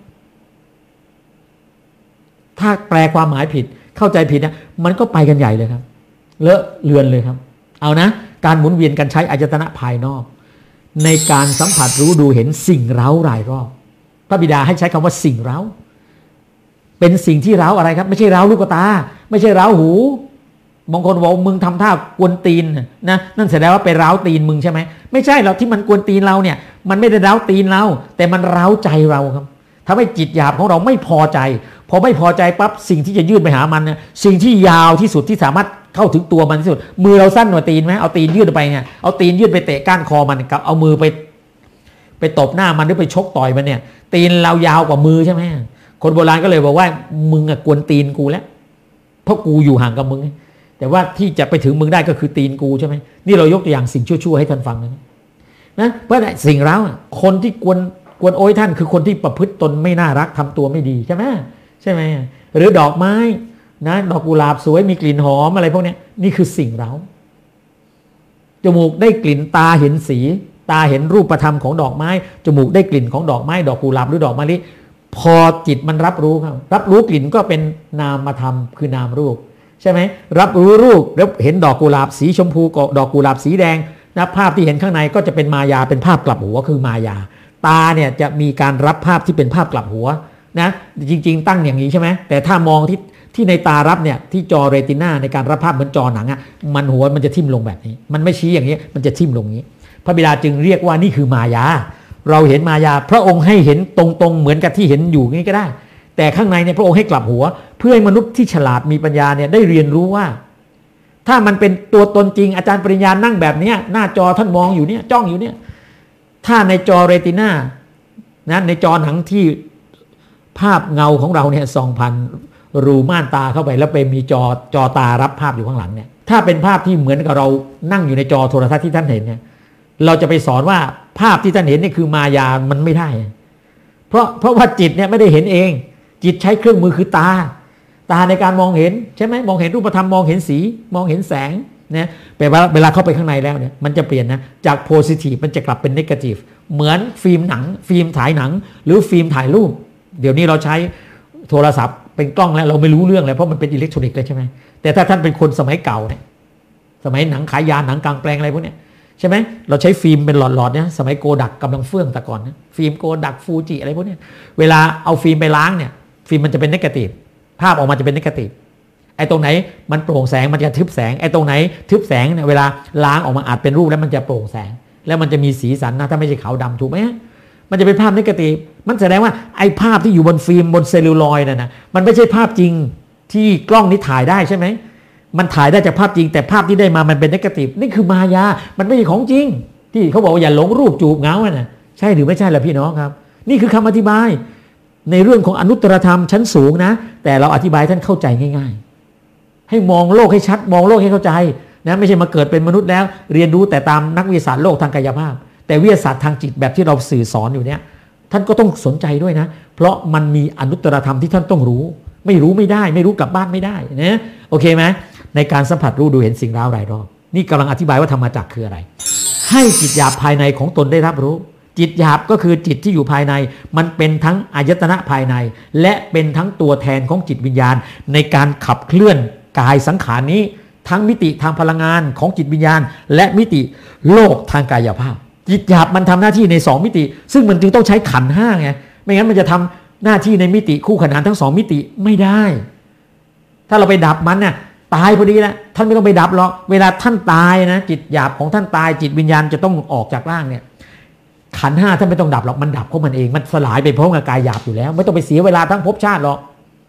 ถ้าแปลความหมายผิดเข้าใจผิดนะมันก็ไปกันใหญ่เลยครับเลอะเลือนเลยครับเอานะการหมุนเวียนกันใช้อายตนะภายนอกในการสัมผัสรู้ดูเห็นสิ่งเร้ารายรอบพระบิดาให้ใช้คำว่าสิ่งเร้าเป็นสิ่งที่เร้าอะไรครับไม่ใช่เร้าลูกตาไม่ใช่เร้าหูบางคนบอกมึงทำท่ากวนตีนนะนั่นแสดงว่าไปเร้าตีนมึงใช่ไหมไม่ใช่เราที่มันกวนตีนเราเนี่ยมันไม่ได้เร้าตีนเราแต่มันเร้าใจเราครับทำให้จิตหยาบของเราไม่พอใจพอไม่พอใจปั๊บสิ่งที่จะยื่นไปหามันเนี่ยสิ่งที่ยาวที่สุดที่สามารถเข้าถึงตัวมันที่สุดมือเราสั้นกว่าตีนไหมเอาตีนยื่นไปเนี่ยเอาตีนยื่นไปเตะก้านคอมันกับเอามือไปไปตบหน้ามันหรือไปชกต่อยมันเนี่ยตีนเรายาวกว่ามือใช่ไหมคนโบราณก็เลยบอกว่ามึงอะกวนตีนกูแล้วเพราะกูอยู่ห่างกับมึงแต่ว่าที่จะไปถึงมึงได้ก็คือตีนกูใช่ไหมนี่เรายกตัวอย่างสิ่งชั่วๆให้ท่านฟังนะนะเพราะสิ่งร้าวคนที่กวนกวนโอยท่านคือคนที่ประพฤติตนไม่น่ารักทำตัวไม่ดีใช่ไหมใช่ไหมหรือดอกไม้นะดอกกุหลาบสวยมีกลิ่นหอมอะไรพวกนี้นี่คือสิ่งเร้าจมูกได้กลิ่นตาเห็นสีตาเห็นรูปธรรมของดอกไม้จมูกได้กลิ่นของดอกไม้ดอกกุหลาบหรือดอกมะลิพอจิตมันรับรู้ครับรับรู้กลิ่นก็เป็นนามธรรมคือนามรูปใช่ไหมรับรู้รูปแล้วเห็นดอกกุหลาบสีชมพูดอกกุหลาบสีแดงนะภาพที่เห็นข้างในก็จะเป็นมายาเป็นภาพกลับหัวคือมายาตาเนี่ยจะมีการรับภาพที่เป็นภาพกลับหัวนะจริงๆตั้งอย่างนี้ใช่ไหมแต่ถ้ามองที่ที่ในตารับเนี่ยที่จอเรตินาในการรับภาพเหมือนจอหนังอ่ะมันหัวมันจะทิ่มลงแบบนี้มันไม่ชี้อย่างนี้มันจะทิ่มลงนี้พระบิดาจึงเรียกว่านี่คือมายาเราเห็นมายาพระองค์ให้เห็นตรงๆเหมือนกับที่เห็นอยู่นี่ก็ได้แต่ข้างในเนี่ยพระองค์ให้กลับหัวเพื่อให้มนุษย์ที่ฉลาดมีปัญญาเนี่ยได้เรียนรู้ว่าถ้ามันเป็นตัวตนจริงอาจารย์ปริญญานั่งแบบนี้หน้าจอท่านมองอยู่เนี่ยจ้องอยู่เนี่ยถ้าในจอเรตินานะในจอหนังที่ภาพเงาของเราเนี่ยส่องผ่านรูม่านตาเข้าไปแล้วไปมีจอจอตารับภาพอยู่ข้างหลังเนี่ยถ้าเป็นภาพที่เหมือนกับเรานั่งอยู่ในจอโทรทัศน์ที่ท่านเห็นเนี่ยเราจะไปสอนว่าภาพที่ท่านเห็นนี่คือมายามันไม่ได้เพราะเพราะว่าจิตเนี่ยไม่ได้เห็นเองจิตใช้เครื่องมือคือตาตาในการมองเห็นใช่ไหมมองเห็นรูปธรรมมองเห็นสีมองเห็นแสงนะแต่ว่าเวลาเข้าไปข้างในแล้วเนี่ยมันจะเปลี่ยนนะจากโพซิทีฟมันจะกลับเป็นเนกาทีฟเหมือนฟิล์มหนังฟิล์มถ่ายหนังหรือฟิล์มถ่ายรูปเดี๋ยวนี้เราใช้โทรศัพท์เป็นกล้องแล้วเราไม่รู้เรื่องเลยเพราะมันเป็นอิเล็กทรอนิกส์เลยใช่ไหมแต่ถ้าท่านเป็นคนสมัยเก่าเนี่ยสมัยหนังขายยาหนังกลางแปลงอะไรพวกเนี้ยใช่ไหมเราใช้ฟิล์มเป็นหลอดๆเนี่ยสมัยโกดักกำลังเฟื่องแต่ก่อนนะฟิล์มโกดักฟูจิอะไรพวกเนี้ยเวลาเอาฟิล์มไปล้างเนี่ยฟิล์มมันจะเป็นเนกาทีฟภาพออกมาจะเป็นเนกาทีฟไอ้ตรงไหนมันโปร่งแสงมันจะทึบแสงไอ้ตรงไหนทึบแสงเนี่ยเวลาล้างออกมาอาจเป็นรูปแล้วมันจะโปร่งแสงแล้วมันจะมีสีสันนะถ้าไม่ใช่ขาวดำถูกไหมมันจะเป็นภาพเนกาทีฟมันแสดงว่าไอ้ภาพที่อยู่บนฟิล์มบนเซลลูลอยด์น่ะนะมันไม่ใช่ภาพจริงที่กล้องนี้ถ่ายได้ใช่ไหมมันถ่ายได้จากภาพจริงแต่ภาพที่ได้มามันเป็นเนกาทีฟนี่คือมายามันไม่ใช่ของจริงที่เขาบอกว่าอย่าหลงรูปจูบเงาน่ะใช่หรือไม่ใช่ล่ะพี่น้องครับนี่คือคำอธิบายในเรื่องของอนุตตรธรรมชั้นสูงนะแต่เราอธิบายท่านเข้าใจง่ายๆให้มองโลกให้ชัดมองโลกให้เข้าใจนะไม่ใช่มาเกิดเป็นมนุษย์แล้วเรียนรู้แต่ตามนักวิทยาศาสตร์โลกทางกายภาพแต่วิทยาศาสตร์ทางจิตแบบที่เราสื่อสอนอยู่เนี่ยท่านก็ต้องสนใจด้วยนะเพราะมันมีอนุตตรธรรมที่ท่านต้องรู้ไม่รู้ไม่ได้ไม่รู้กลับบ้านไม่ได้นะโอเคไหมในการสัมผัสรู้ดูเห็นสิ่งร้าวรายรอบนี่กำลังอธิบายว่าธรรมจักรคืออะไรให้จิตหยาบภายในของตนได้รับรู้จิตหยาบก็คือจิตที่อยู่ภายในมันเป็นทั้งอายตนะภายในและเป็นทั้งตัวแทนของจิตวิญญาณในการขับเคลื่อนกายสังขารนี้ทั้งมิติทางพลังงานของจิตวิญญาณและมิติโลกทางกายภาพจิตหยาบมันทำหน้าที่ในสองมิติซึ่งมันจึงต้องใช้ขันธ์ห้าไงไม่งั้นมันจะทำหน้าที่ในมิติคู่ขนานทั้งสองมิติไม่ได้ถ้าเราไปดับมันน่ะตายพอดีแล้วท่านไม่ต้องไปดับหรอกเวลาท่านตายนะจิตหยาบของท่านตายจิตวิญญาณจะต้องออกจากร่างเนี่ยขันธ์ห้าท่านไม่ต้องดับหรอกมันดับเพราะมันเองมันสลายไปพร้อมกับกายหยาบอยู่แล้วไม่ต้องไปเสียเวลาทั้งภพชาติหรอก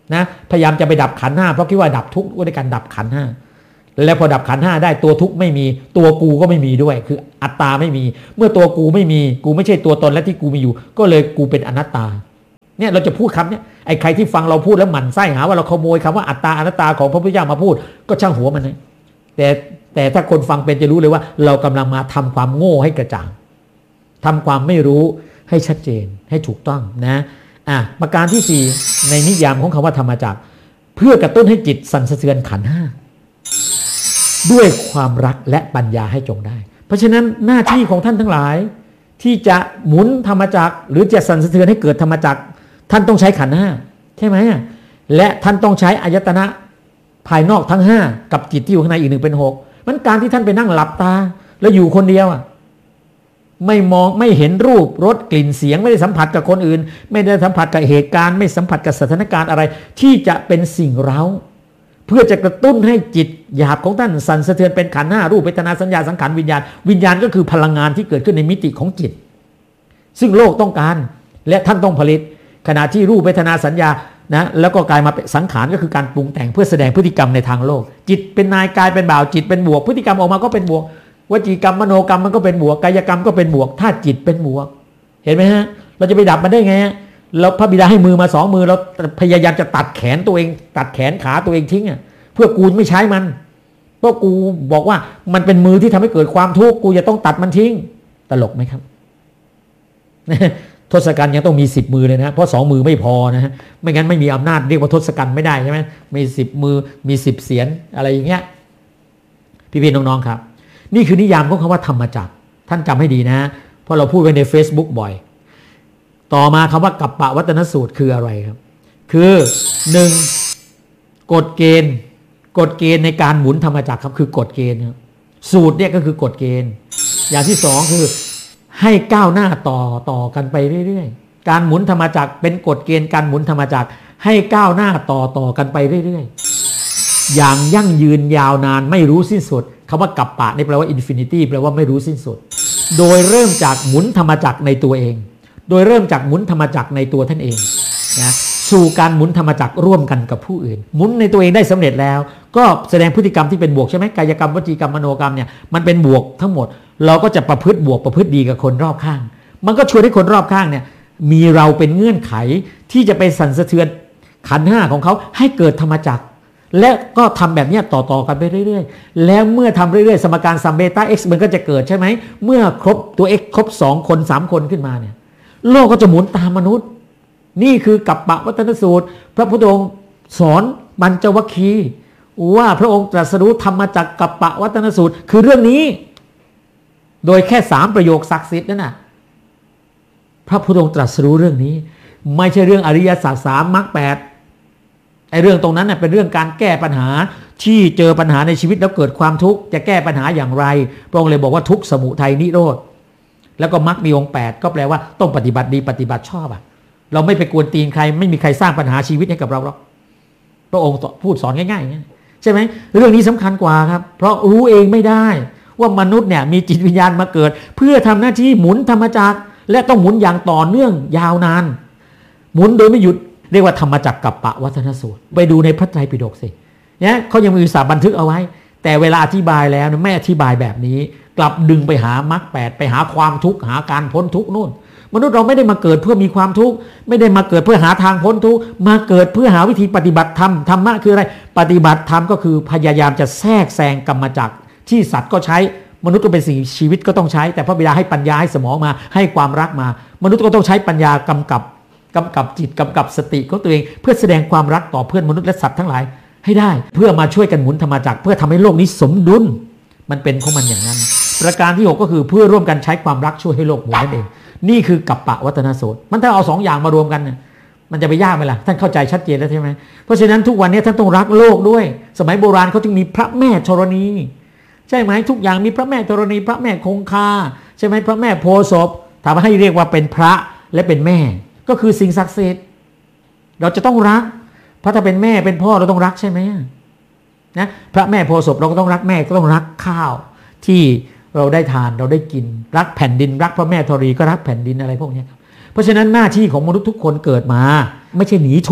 นะพยายามจะไปดับขันธ์ห้าเพราะคิดว่าดับทุกข์ด้วยการดับขันธ์ห้าแล้วพอดับขันธ์ห้าได้ตัวทุกข์ไม่มีตัวกูก็ไม่มีด้วยคืออัตตาไม่มีเมื่อตัวกูไม่มีกูไม่ใช่ตัวตนและที่กูมีอยู่ก็เลยกูเป็นอนัตตาเนี่ยเราจะพูดคำนี้ไอ้ใครที่ฟังเราพูดแล้วหมั่นไส้หาว่าเราขโมยคำว่าอัตตาอนัตตาของพระพุทธเจ้ามาพูดก็ช่างหัวมันนะแต่แต่ถ้าคนฟังเป็นจะรู้เลยว่าเรากำลังมาทำความโง่ให้กระจ่างทำความไม่รู้ให้ชัดเจนให้ถูกต้องนะอ่ะประการที่สี่ในนิยามของคำว่าธรรมจักรเพื่อกระตุ้นให้จิตสั่นสะเทือนขันธ์ห้าด้วยความรักและปัญญาให้จงได้เพราะฉะนั้นหน้าที่ของท่านทั้งหลายที่จะหมุนธรรมจักรหรือจะสั่นสะเทือนให้เกิดธรรมจักรท่านต้องใช้ขันธ์ห้าใช่ไหมและท่านต้องใช้อายตนะภายนอกทั้งห้ากับจิตที่อยู่ข้างในอีกหนึ่งเป็นหกมันการที่ท่านไปนั่งหลับตาแล้วอยู่คนเดียวอ่ะไม่มองไม่เห็นรูปรสกลิ่นเสียงไม่ได้สัมผัสกับคนอื่นไม่ได้สัมผัสกับเหตุการณ์ไม่สัมผัสกับสถานการณ์อะไรที่จะเป็นสิ่งเร้าเพื่อจะกระตุ้นให้จิตหยาบของท่านสั่นสะเทือนเป็นขันธ์ห้ารูปเวทนาสัญญาสังขารวิญญาณวิญญาณก็คือพลังงานที่เกิดขึ้นในมิติของจิตซึ่งโลกต้องการและท่านต้องผลิตขณะที่รูปเวทนาสัญญานะแล้วก็กลายมาเป็นสังขารก็คือการปรุงแต่งเพื่อแสดงพฤติกรรมในทางโลกจิตเป็นนายกายเป็นบ่าวจิตเป็นบวกพฤติกรรมออกมาก็เป็นบวกวจีกรรมมโนกรรมมันก็เป็นบวกกายกรรมก็เป็นบวกถ้าจิตเป็นบวกเห็นไหมฮะเราจะไปดับมันได้ไงเราพระบิดาให้มือมาสองมือเราพยายามจะตัดแขนตัวเองตัดแขนขาตัวเองทิ้งอ่ะเพื่อกูไม่ใช้มันเพราะกูบอกว่ามันเป็นมือที่ทำให้เกิดความทุกข์กูจะต้องตัดมันทิ้งตลกไหมครับทศกัณฐ์ยังต้องมีสิบมือเลยนะเพราะสองมือไม่พอนะฮะไม่งั้นไม่มีอำนาจเรียกว่าทศกัณฐ์ไม่ได้ใช่ไหมมีสิบมือมีสิบเสียนอะไรอย่างเงี้ยพี่ๆน้องๆครับนี่คือนิยามของคำว่าธรรมจักรท่านจำให้ดีนะเพราะเราพูดไว้ใน Facebook บ่อยต่อมาคำว่ากัปปวัตนสูตรคืออะไรครับคือหนึ่งกฎเกณฑ์กฎเกณฑ์ในการหมุนธรรมจักรครับคือกฎเกณฑ์ครับสูตรเนี่ยก็คือกฎเกณฑ์อย่างที่สองคือให้ก้าวหน้าต่อต่อกันไปเรื่อยๆการหมุนธรรมจักรเป็นกฎเกณฑ์การหมุนธรรมจักรให้ก้าวหน้าต่อต่อกันไปเรื่อยๆอย่างยั่งยืนยาวนานไม่รู้สิ้นสุดคำว่ากัปปะนี่แปลว่าอินฟินิตี้แปลว่าไม่รู้สิ้นสุดโดยเริ่มจากหมุนธรรมจักรในตัวเองโดยเริ่มจากหมุนธรรมจักรในตัวท่านเองนะสู่การหมุนธรรมจักรร่วมกันกับผู้อื่นหมุนในตัวเองได้สำเร็จแล้วก็แสดงพฤติกรรมที่เป็นบวกใช่ไหมกายกรรมวจีกรรมมโนกรรมเนี่ยมันเป็นบวกทั้งหมดเราก็จะประพฤติบวกประพฤติดีกับคนรอบข้างมันก็ชวนให้คนรอบข้างเนี่ยมีเราเป็นเงื่อนไขที่จะไปสั่นสะเทือนขันธ์ห้าของเขาให้เกิดธรรมจักรและก็ทำแบบนี้ต่อๆกันไปเรื่อยๆแล้วเมื่อทำเรื่อยๆสมการซัมเบต้า x มันก็จะเกิดใช่ไหมเมื่อครบตัว x ครบสองคนสามคนขึ้นมาเนี่ยโลกก็จะหมุนตามมนุษย์นี่คือกัปปวัตนสูตรพระพุทธองค์สอนปัญจวัคคีย์ว่าพระองค์ตรัสรู้ธรรมจักรกัปปวัตนสูตรคือเรื่องนี้โดยแค่สามประโยคศักดิ์สิทธิ์นั่นน่ะพระพุทธองค์ตรัสรู้เรื่องนี้ไม่ใช่เรื่องอริยสัจสามมรรคแปดไอ้เรื่องตรงนั้นน่ะเป็นเรื่องการแก้ปัญหาที่เจอปัญหาในชีวิตแล้วเกิดความทุกข์จะแก้ปัญหาอย่างไรพระองค์เลยบอกว่าทุกข์สมุทัยนิโรธแล้วก็มรรคมีองค์แปดก็แปลว่าต้องปฏิบัติดีปฏิบัติชอบอ่ะเราไม่ไปกวนตีนใครไม่มีใครสร้างปัญหาชีวิตให้กับเราหรอกพระองค์พูดสอนง่ายๆใช่ไหมเรื่องนี้สำคัญกว่าครับเพราะรู้เองไม่ได้ว่ามนุษย์เนี่ยมีจิตวิญญาณมาเกิดเพื่อทำหน้าที่หมุนธรรมจักรและต้องหมุนอย่างต่อเนื่องยาวนานหมุนโดยไม่หยุดเรียกว่าธรรมจักรกัปปวัตนสูตรไปดูในพระไตรปิฎกสิเนี่ยเขายังมีอุตสาห์บันทึกเอาไว้แต่เวลาอธิบายแล้วไม่อธิบายแบบนี้กลับดึงไปหามรรคแปดไปหาความทุกข์หาการพ้นทุกข์นู่นมนุษย์เราไม่ได้มาเกิดเพื่อมีความทุกข์ไม่ได้มาเกิดเพื่อหาทางพ้นทุกข์มาเกิดเพื่อหาวิธีปฏิบัติธรรมธรรมะคืออะไรปฏิบัติธรรมก็คือพยายามจะแทรกแซงกรรมจักรที่สัตว์ก็ใช้มนุษย์ก็เป็นสิ่งชีวิตก็ต้องใช้แต่พระบิดาให้ปัญญาให้สมองมาให้ความรักมามนุษย์ก็ต้องใช้ปัญญากำกับกำกับจิตกำกับสติของตัวเองเพื่อแสดงความรักต่อเพื่อนมนุษย์และสัตว์ทั้งหลายให้ได้เพื่อมาช่วยกันหมุนธรรมจักรเพื่อทำให้โลกนี้สมดุลมันเป็นของมันอย่างนั้นประการที่หกก็คือเพื่อร่วมกันใช้ความรักช่วยให้โลกหมุนนั่นเองนี่คือกัปปวัตนสูตรมันถ้าเอาสองอย่างมารวมกันเนี่ยมันจะไปยากไหมล่ะท่านเข้าใจชัดเจนแล้วใช่ไหมเพราะฉะนั้นทุกวันนี้ท่านต้องรักโลกด้วยสมัยโบราณเขาจึงมีพระแม่ธรณีใช่ไหมทุกอย่างมีพระแม่ธรณีพระแม่คงคาใช่ไหมพระแม่โพธิ์ศพถามว่าให้เรียกว่าเป็นพระและเป็นแม่ก็คือสิ่งศักดิ์สิทธิ์เราจะต้องรักเพราะถ้าเป็นแม่เป็นพ่อเราต้องรักใช่ไหมนะพระแม่โพธิ์ศพเราก็ต้องรักแม่ก็ต้องรักข้าวที่เราได้ทานเราได้กินรักแผ่นดินรักพระแม่ธรณีก็รักแผ่นดินอะไรพวกนี้เพราะฉะนั้นหน้าที่ของมนุษย์ทุกคนเกิดมาไม่ใช่หนีทุกข์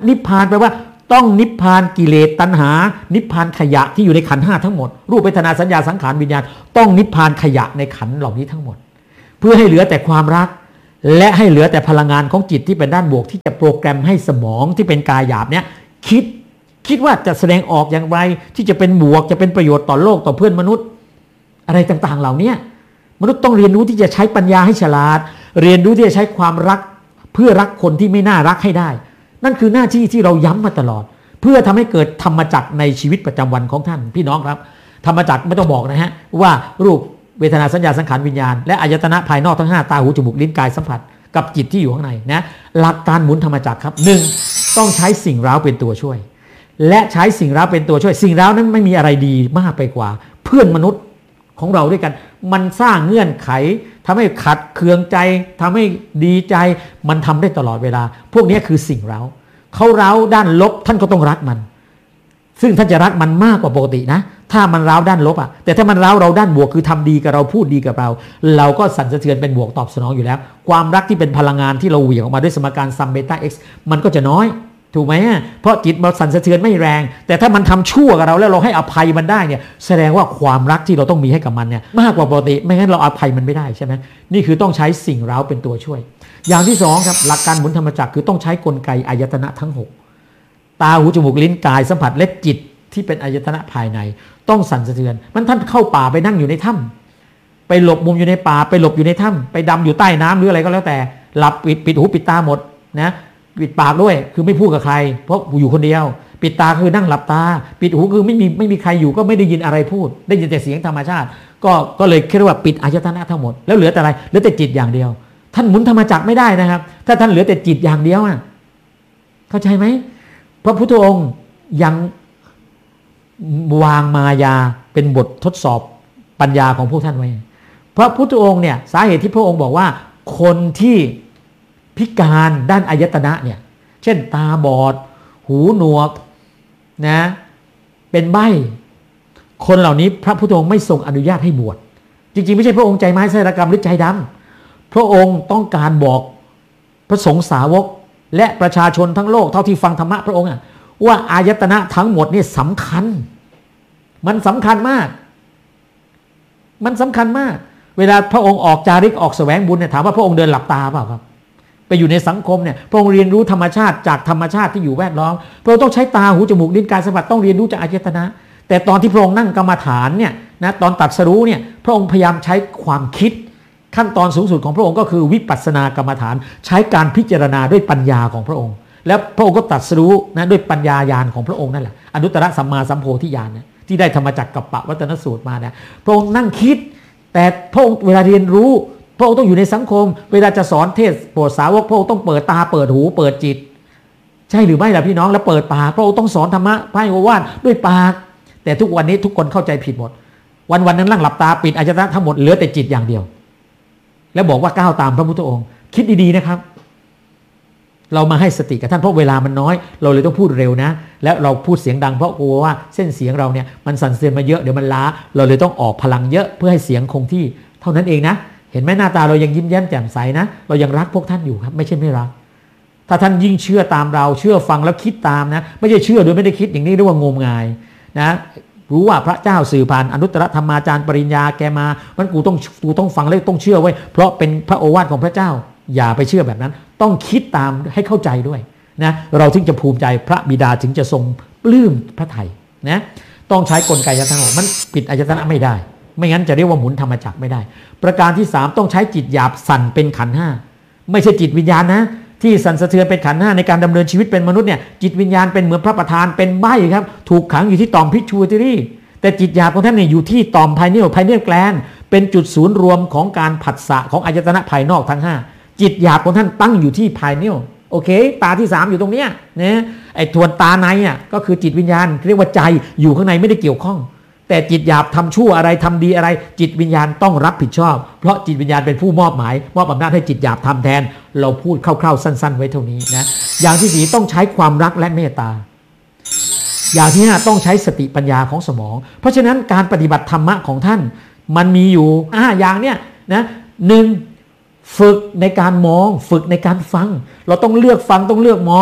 นิพพานแปลว่าต้องนิพพานกิเลสตัณหานิพพานขยะที่อยู่ในขันธ์ห้าทั้งหมดรูปเวทนาสัญญาสังขารวิญญาณต้องนิพพานขยะในขันธ์เหล่านี้ทั้งหมดเพื่อให้เหลือแต่ความรักและให้เหลือแต่พลังงานของจิตที่เป็นด้านบวกที่จะโปรแกรมให้สมองที่เป็นกายหยาบเนี้ยคิดคิดว่าจะแสดงออกอย่างไรที่จะเป็นบวกจะเป็นประโยชน์ต่อโลกต่อเพื่อนมนุษย์อะไรต่างๆเหล่านี้มนุษย์ต้องเรียนรู้ที่จะใช้ปัญญาให้ฉลาดเรียนรู้ที่จะใช้ความรักเพื่อรักคนที่ไม่น่ารักให้ได้นั่นคือหน้าที่ที่เราย้ำมาตลอดเพื่อทำให้เกิดธรรมจักรในชีวิตประจำวันของท่านพี่น้องครับธรรมจักรไม่ต้องบอกนะฮะว่ารูปเวทนาสัญญาสังขารวิญญาณและอายตนะภายนอกทั้งห้าตาหูจมูกลิ้นกายสัมผัสกับจิตที่อยู่ข้างในนะหลักการหมุนธรรมจักรครับหนึ่งต้องใช้สิ่งร้าวเป็นตัวช่วยและใช้สิ่งร้าวเป็นตัวช่วยสิ่งร้าวนั้นไม่มีอะไรดีมากไปกว่าเพื่อนมนุษย์ของเราด้วยกันมันสร้างเงื่อนไขทำให้ขัดเคืองใจทำให้ดีใจมันทำได้ตลอดเวลาพวกนี้คือสิ่งร้าวเขาร้าวด้านลบท่านก็ต้องรักมันซึ่งท่านจะรักมันมากกว่าปกตินะถ้ามันร้าวด้านลบอ่ะแต่ถ้ามันร้าวเราด้านบวกคือทำดีกับเราพูดดีกับเราเราก็สั่นสะเทือนเป็นบวกตอบสนองอยู่แล้วความรักที่เป็นพลังงานที่เราเหวี่ยงออกมาด้วยสมการซัมเบต้าเอ็กซ์มันก็จะน้อยถูกไหมเพราะจิตเราสั่นสะเทือนไม่แรงแต่ถ้ามันทำชั่วกับเราแล้วเราให้อภัยมันได้เนี่ยแสดงว่าความรักที่เราต้องมีให้กับมันเนี่ยมากกว่าปกติไม่งั้นเราอภัยมันไม่ได้ใช่ไหมนี่คือต้องใช้สิ่งร้าวเป็นตัวช่วยอย่างที่สองครับหลักการหมุนธรรมจักรคือต้องใช้กลไกอายตนะทั้งหกตาหูจมูกลิ้นกายสัมผัสและจิตที่เป็นอายตนะภายในต้องสั่นสะเทือนมันท่านเข้าป่าไปนั่งอยู่ในถ้ำไปหลบมุมอยู่ในป่าไปหลบอยู่ในถ้ำไปดำอยู่ใต้น้ำหรืออะไรก็แล้วแต่หลับปิดปิดหูปิดตาหมดนะปิดปากด้วยคือไม่พูดกับใครเพราะอยู่คนเดียวปิดตาคือนั่งหลับตาปิดหูคือไม่มีไม่มีใครอยู่ก็ไม่ได้ยินอะไรพูดได้ยินแต่เสียงธรรมชาติก็ก็เลยคิดว่าปิดอายตนะทั้งหมดแล้วเหลือแต่อะไรเหลือแต่จิตอย่างเดียวท่านหมุนธรรมจักรไม่ได้นะครับถ้าท่านเหลือแต่จิตอย่างเดียวอ่ะเข้าใจไหมพระพุทธองค์ยังวางมายาเป็นบททดสอบปัญญาของพวกท่านไว้พระพุทธองค์เนี่ยสาเหตุที่พระองค์บอกว่าคนที่พิการด้านอายตนะเนี่ยเช่นตาบอดหูหนวกนะเป็นใบ้คนเหล่านี้พระพุทธองค์ไม่ทรงอนุญาตให้บวชจริงๆไม่ใช่พระองค์ใจไม้ไส้ระกรรมหรือใจดำพระองค์ต้องการบอกพระสงฆ์สาวกและประชาชนทั้งโลกเท่าที่ฟังธรรมะพระองค์ว่าอายตนะทั้งหมดนี่สำคัญมันสำคัญมากมันสำคัญมากเวลาพระองค์ออกจาริกออกแสวงบุญเนี่ยถามว่าพระองค์เดินหลับตาเปล่าครับไปอยู่ในสังคมเนี่ยพระองค์เรียนรู้ธรรมชาติจากธรรมชาติที่อยู่แวดล้อมพระองค์ต้องใช้ตาหูจมูกลิ้นกายสัมผัสต้องเรียนรู้จากอายตนะแต่ตอนที่พระองค์นั่งกรรมฐานเนี่ยนะตอนตรัสรู้เนี่ยพระองค์พยายามใช้ความคิดขั้นตอนสูงสุดของพระองค์ก็คือวิปัสสนากรรมฐานใช้การพิจารณาด้วยปัญญาของพระองค์แล้วพระองค์ก็ตรัสรู้นะด้วยปัญญาญาณของพระองค์นั่นแหละอนุตตรสัมมาสัมโพธิญาณนะที่ได้ธรรมจักรกัปปวัตนสูตรมานะพระองค์นั่งคิดแต่พระองค์เวลาเรียนรู้พระองค์ต้องอยู่ในสังคมเวลาจะสอนเทศโปรดสาวกพระองค์ต้องเปิดตาเปิดหูเปิดจิตใช่หรือไม่ล่ะพี่น้องแล้วเปิดปากพระองค์ต้องสอนธรรมะให้โอวาทด้วยปากแต่ทุกวันนี้ทุกคนเข้าใจผิดหมดวันวันนั้นนั่งหลับตาปิดอายตนะทั้งหมดเหลือแต่จิตอย่างเดียวแล้วบอกว่าก้าวตามพระพุทธองค์คิดดีๆนะครับเรามาให้สติกับท่านเพราะเวลามันน้อยเราเลยต้องพูดเร็วนะแล้วเราพูดเสียงดังเพราะกลัวว่าเส้นเสียงเราเนี่ยมันสั่นเสือนมาเยอะเดี๋ยวมันล้าเราเลยต้องออกพลังเยอะเพื่อให้เสียงคงที่เท่านั้นเองนะเห็นไหมหน้าตาเรายังยิ้มแย้มแจ่มใสนะเรายังรักพวกท่านอยู่ครับไม่ใช่ไม่รักถ้าท่านยิ่งเชื่อตามเราเชื่อฟังแล้วคิดตามนะไม่ใช่เชื่อโดยไม่ได้คิดอย่างนี้เรียกว่างมงายนะรู้ว่าพระเจ้าสื่อผ่านอนุตตรธรรมาจารย์ปริญญาแกมามันกูต้องกูต้องฟังแล้วต้องเชื่อไว้เพราะเป็นพระโอวาทของพระเจ้าอย่าไปเชื่อแบบนั้นต้องคิดตามให้เข้าใจด้วยนะเราถึงจะภูมิใจพระบิดาถึงจะทรงปลื้มพระทัยนะต้องใช้กลไกทั้งหมดมันปิดอายตนะไม่ได้ไม่งั้นจะเรียกว่าหมุนธรรมจักรไม่ได้ประการที่สามต้องใช้จิตหยาบสั่นเป็นขันธ์ห้าไม่ใช่จิตวิญญาณนะที่สั่นสะเทือนเป็นขันธ์ห้าในการดำเนินชีวิตเป็นมนุษย์เนี่ยจิตวิญญาณเป็นเหมือนพระประธานเป็นใบ้ครับถูกขังอยู่ที่ต่อมพิชูติรีแต่จิตหยาบของท่านเนี่ยอยู่ที่ต่อมไพเนียลไพเนียลแกลนเป็นจุดศูนย์รวมของการผัสสะของอายตนะภายนอกทั้งห้าจิตหยาบของท่านตั้งอยู่ที่ไพเนียลโอเคตาที่สามอยู่ตรงเนี้ยนะไอ้ทวนตาในอ่ะก็คือจิตวิญญาณเรียกว่าใจอยู่ข้างในไม่ได้เกี่ยวข้องแต่จิตหยาบทำชั่วอะไรทำดีอะไรจิตวิญญาณต้องรับผิดชอบเพราะจิตวิญญาณเป็นผู้มอบหมายมอบอำนาจให้จิตหยาบทำแทนเราพูดคร่าวๆสั้นๆไว้เท่านี้นะอย่างที่สี่ต้องใช้ความรักและเมตตาอย่างที่ห้าต้องใช้สติปัญญาของสมองเพราะฉะนั้นการปฏิบัติธรรมะของท่านมันมีอยู่ห้าอย่างเนี่ยนะหนึ่งฝึกในการมองฝึกในการฟังเราต้องเลือกฟังต้องเลือกมองเ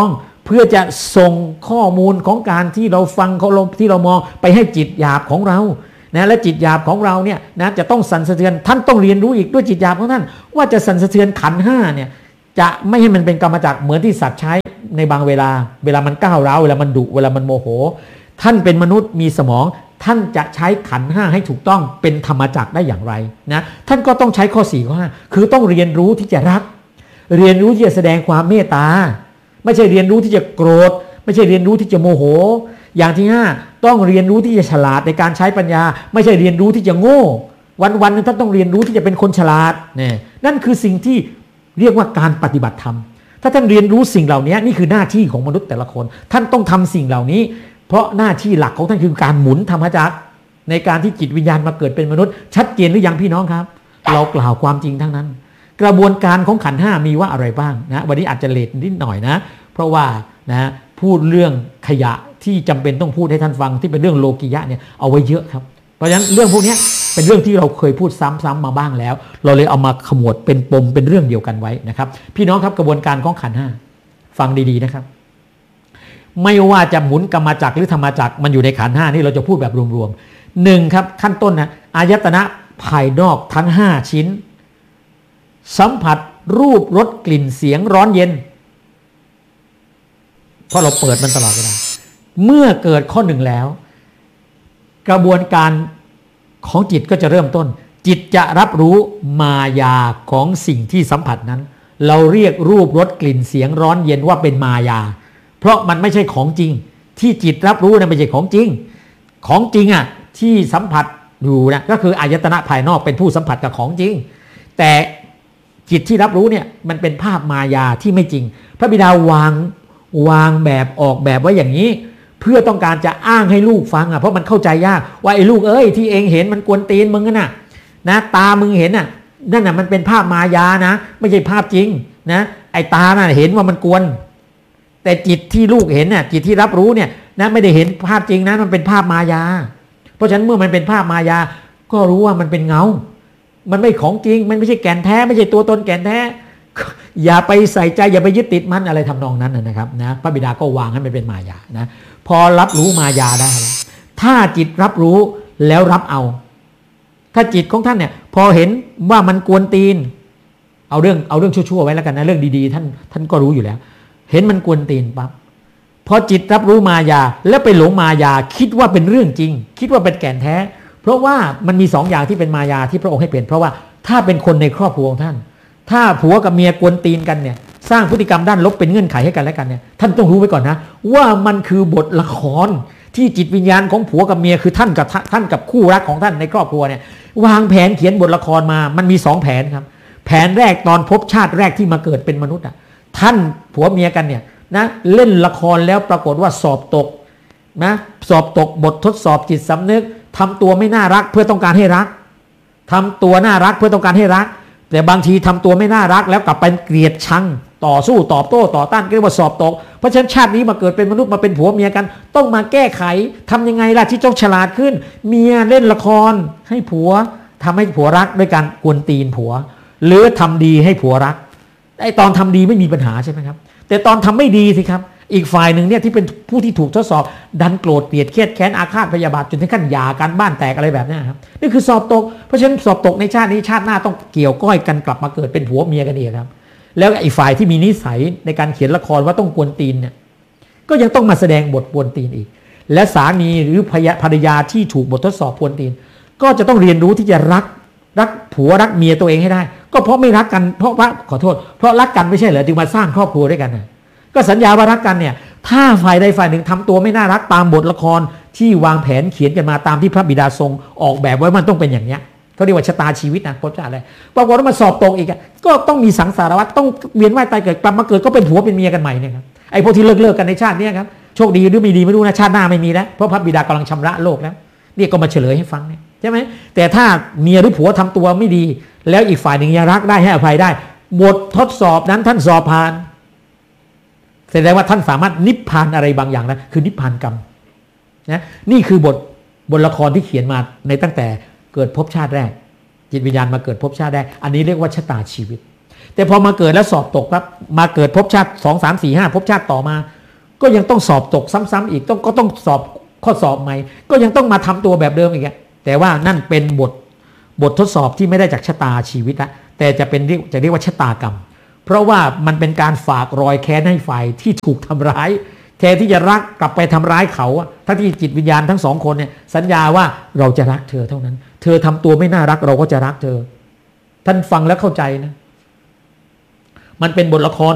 พื่อจะส่งข้อมูลของการที่เราฟังเขาที่เรามองไปให้จิตหยาบของเรานะและจิตหยาบของเราเนี่ยนะจะต้องสั่นสะเทือนท่านต้องเรียนรู้อีกด้วยจิตหยาบของท่านว่าจะสั่นสะเทือนขันธ์ห้าเนี่ยจะไม่ให้มันเป็นกรรมจักรเหมือนที่สัตว์ใช้ในบางเวลาเวลามันก้าวร้าวเวลามันดุเวลามันโมโหท่านเป็นมนุษย์มีสมองท่านจะใช้ขันธ์ห้าให้ถูกต้องเป็นธรรมจักรได้อย่างไรนะท่านก็ต้องใช้ข้อสี่ข้อห้าคือต้องเรียนรู้ที่จะรักเรียนรู้ที่จะแสดงความเมตตาไม่ใช่เรียนรู้ที่จะโกรธไม่ใช่เรียนรู้ที่จะโมโหอย่างที่ห้าต้องเรียนรู้ที่จะฉลาดในการใช้ปัญญาไม่ใช่เรียนรู้ที่จะโง่วันๆนึงท่านต้องเรียนรู้ที่จะเป็นคนฉลาดเนี่ยนั่นคือสิ่งที่เรียกว่าการปฏิบัติธรรมถ้าท่านเรียนรู้สิ่งเหล่านี้นี่คือหน้าที่ของมนุษย์แต่ละคนท่านต้องทำสิ่งเหล่านี้เพราะหน้าที่หลักของท่านคือการหมุนธรรมจักรในการที่จิตวิญญาณมาเกิดเป็นมนุษย์ชัดเจนหรือยังพี่น้องครับเรากล่าวความจริงทั้งนั้นกระบวนการของขันธ์ห้ามีว่าอะไรบ้างนะวันนี้อาจจะเลทนิดหน่อยนะเพราะว่านะพูดเรื่องขยะที่จำเป็นต้องพูดให้ท่านฟังที่เป็นเรื่องโลกิยะเนี่ยเอาไว้เยอะครับเพราะฉะนั้นเรื่องพวกนี้เป็นเรื่องที่เราเคยพูดซ้ำๆมาบ้างแล้วเราเลยเอามาขมวดเป็นปมเป็นเรื่องเดียวกันไว้นะครับพี่น้องครับกระบวนการของขันธ์ห้าฟังดีๆนะครับไม่ว่าจะหมุนกรรมจักรหรือธรรมจักรมันอยู่ในขันธ์ห้านี่เราจะพูดแบบรวมๆหนึ่งครับขั้นต้นนะอายตนะภายนอกทั้งห้าชิ้นสัมผัสรูปรสกลิ่นเสียงร้อนเย็นเพราะเราเปิดมันตลอดเวลาเมื่อเกิดข้อหนึ่งแล้วกระบวนการของจิตก็จะเริ่มต้นจิตจะรับรู้มายาของสิ่งที่สัมผัสนั้นเราเรียกรูปรสกลิ่นเสียงร้อนเย็นว่าเป็นมายาเพราะมันไม่ใช่ของจริงที่จิตรับรู้นะไม่ใช่ของจริงของจริงอ่ะที่สัมผัสอยู่นะก็คืออายตนะภายนอกเป็นผู้สัมผัสกับของจริงแต่จิตที่รับรู้เนี่ยมันเป็นภาพมายาที่ไม่จริงพระบิดาวางวางแบบออกแบบไว้อย่างนี้เพื่อต้องการจะอ้างให้ลูกฟังอ่ะเพราะมันเข้าใจยากว่าไอ้ลูกเอ้ยที่เองเห็นมันกวนตีนมึงน่ะนะตามึงเห็นน่ะนั่นน่ะมันเป็นภาพมายานะไม่ใช่ภาพจริงนะไอ้ตาน่ะเห็นว่ามันกวนแต่จิตที่ลูกเห็นน่ะจิตที่รับรู้เนี่ยนะไม่ได้เห็นภาพจริงนะมันเป็นภาพมายาเพราะฉะนั้นเมื่อมันเป็นภาพมายาก็รู้ว่ามันเป็นเงามันไม่ของจริงมันไม่ใช่แก่นแท้ไม่ใช่ตัวตนแก่นแท้อย่าไปใส่ใจอย่าไปยึดติดมันอะไรทำนองนั้นนะครับนะพระบิดาก็วางให้มันเป็นมายานะพอรับรู้มายาได้แล้วถ้าจิตรับรู้แล้วรับเอาถ้าจิตของท่านเนี่ยพอเห็นว่ามันกวนตีนเอาเรื่องเอาเรื่องชั่วๆไว้แล้วกันนะเรื่องดีๆท่านท่านก็รู้อยู่แล้วเห็นมันกวนตีนปั๊บพอจิตรับรู้มายาแล้วไปหลงมายาคิดว่าเป็นเรื่องจริงคิดว่าเป็นแก่นแท้เพราะว่ามันมีสองอย่างที่เป็นมายาที่พระองค์ให้เปลี่ยนเพราะว่าถ้าเป็นคนในครอบครัวของท่านถ้าผัวกับเมียกวนตีนกันเนี่ยสร้างพฤติกรรมด้านลบเป็นเงื่อนไขให้กันและกันเนี่ยท่านต้องรู้ไว้ก่อนนะว่ามันคือบทละครที่จิตวิญญาณของผัวกับเมียคือท่านกับท่านกับคู่รักของท่านในครอบครัวเนี่ยวางแผนเขียนบทละครมามันมีสองแผนครับแผนแรกตอนพบชาติแรกที่มาเกิดเป็นมนุษย์อ่ะท่านผัวเมียกันเนี่ยนะเล่นละครแล้วปรากฏว่าสอบตกนะสอบตกบททดสอบจิตสำนึกทำตัวไม่น่ารักเพื่อต้องการให้รักทำตัวน่ารักเพื่อต้องการให้รักแต่บางทีทำตัวไม่น่ารักแล้วกลับไปเกลียดชังต่อสู้ตอบโต้ต่อต้านเรียกว่าสอบตกเพราะฉะนั้นชาตินี้มาเกิดเป็นมนุษย์มาเป็นผัวเมียกันต้องมาแก้ไขทำยังไงล่ะที่ต้องฉลาดขึ้นเมียเล่นละครให้ผัวทำให้ผัวรักด้วยการกวนตีนผัวหรือทำดีให้ผัวรักไอ้ตอนทำดีไม่มีปัญหาใช่ไหมครับแต่ตอนทำไม่ดีสิครับอีกฝ่ายหนึ่งเนี่ยที่เป็นผู้ที่ถูกทดสอบดันโกรธเกลียดเครียดแค้นอาฆาตพยาบาทจนถึงขั้นหย่ากันบ้านแตกอะไรแบบนี้ครับนี่คือสอบตกเพราะฉะนั้นสอบตกในชาตินี้ชาติหน้าต้องเกี่ยวก้อยกันกลับมาเกิดเป็นผัวเมียกันอีกครับแล้วไอ้ฝ่ายที่มีนิสัยในการเขียนละครว่าต้องกวนตีนเนี่ยก็ยังต้องมาแสดงบทกวนตีนอีกและสามีหรือภรรยาที่ถูกบททดสอบกวนตีนก็จะต้องเรียนรู้ที่จะรักรักผัวรักเมียตัวเองให้ได้ก็เพราะไม่รักกันเพราะว่าขอโทษเพราะรักกันไม่ใช่เหรอจึงมาสร้างครอบครัวด้วยกันนะก็สัญญาว่ารักกันเนี่ยถ้าฝ่ายใดฝ่ายหนึ่งทำตัวไม่น่ารักตามบทละครที่วางแผนเขียนกันมาตามที่พระบิดาทรงออกแบบไว้มันต้องเป็นอย่างนี้เขาเรียกว่าชะตาชีวิตนะพระเจ้าอะไรปรากฏว่ามันสอบตกอีกก็ต้องมีสังสารวัฏต้องเวียนว่ายตายเกิดกลับมาเกิดก็เป็นผัวเป็นเมียกันใหม่เนี่ยครับไอ้พวกที่เลิกเลิกกันในชาตินี้ครับโชคดีหรือไม่ดีไม่รู้นะชาติหน้าไม่มีแล้วเพราะพระบิดากำลังชำระโลกแล้วนี่ก็มาเฉลยให้ฟังเนี่ยใช่ไหมแต่ถ้าเมียหรือผัวทำตัวไม่ดีแล้วอีกฝ่ายหนึ่งยังรักได้ให้อภัยได้บททดสอบนั้นท่านสอบผ่านแสดงว่าท่านสามารถนิพพานอะไรบางอย่างนะคือนิพพานกรรมนะนี่คือบทบทละครที่เขียนมาในตั้งแต่เกิดภพชาติแรกจิตวิญญาณมาเกิดภพชาติแรกอันนี้เรียกว่าชะตาชีวิตแต่พอมาเกิดแล้วสอบตกครับมาเกิดภพชาติสองสามสี่ห้าภพชาติต่อมาก็ยังต้องสอบตกซ้ำๆอีกต้องก็ต้องสอบข้อสอบใหม่ก็ยังต้องมาทำตัวแบบเดิมอีกแต่ว่านั่นเป็นบทบททดสอบที่ไม่ได้จากชะตาชีวิตละแต่จะเป็นจะเรียกว่าชะตากรรมเพราะว่ามันเป็นการฝากรอยแค้นให้ฝ่ายที่ถูกทำร้ายแทนที่จะรักกลับไปทำร้ายเขาทั้งที่จิตวิญญาณทั้งสองคนเนี่ยสัญญาว่าเราจะรักเธอเท่านั้นเธอทำตัวไม่น่ารักเราก็จะรักเธอท่านฟังแล้วเข้าใจนะมันเป็นบทละคร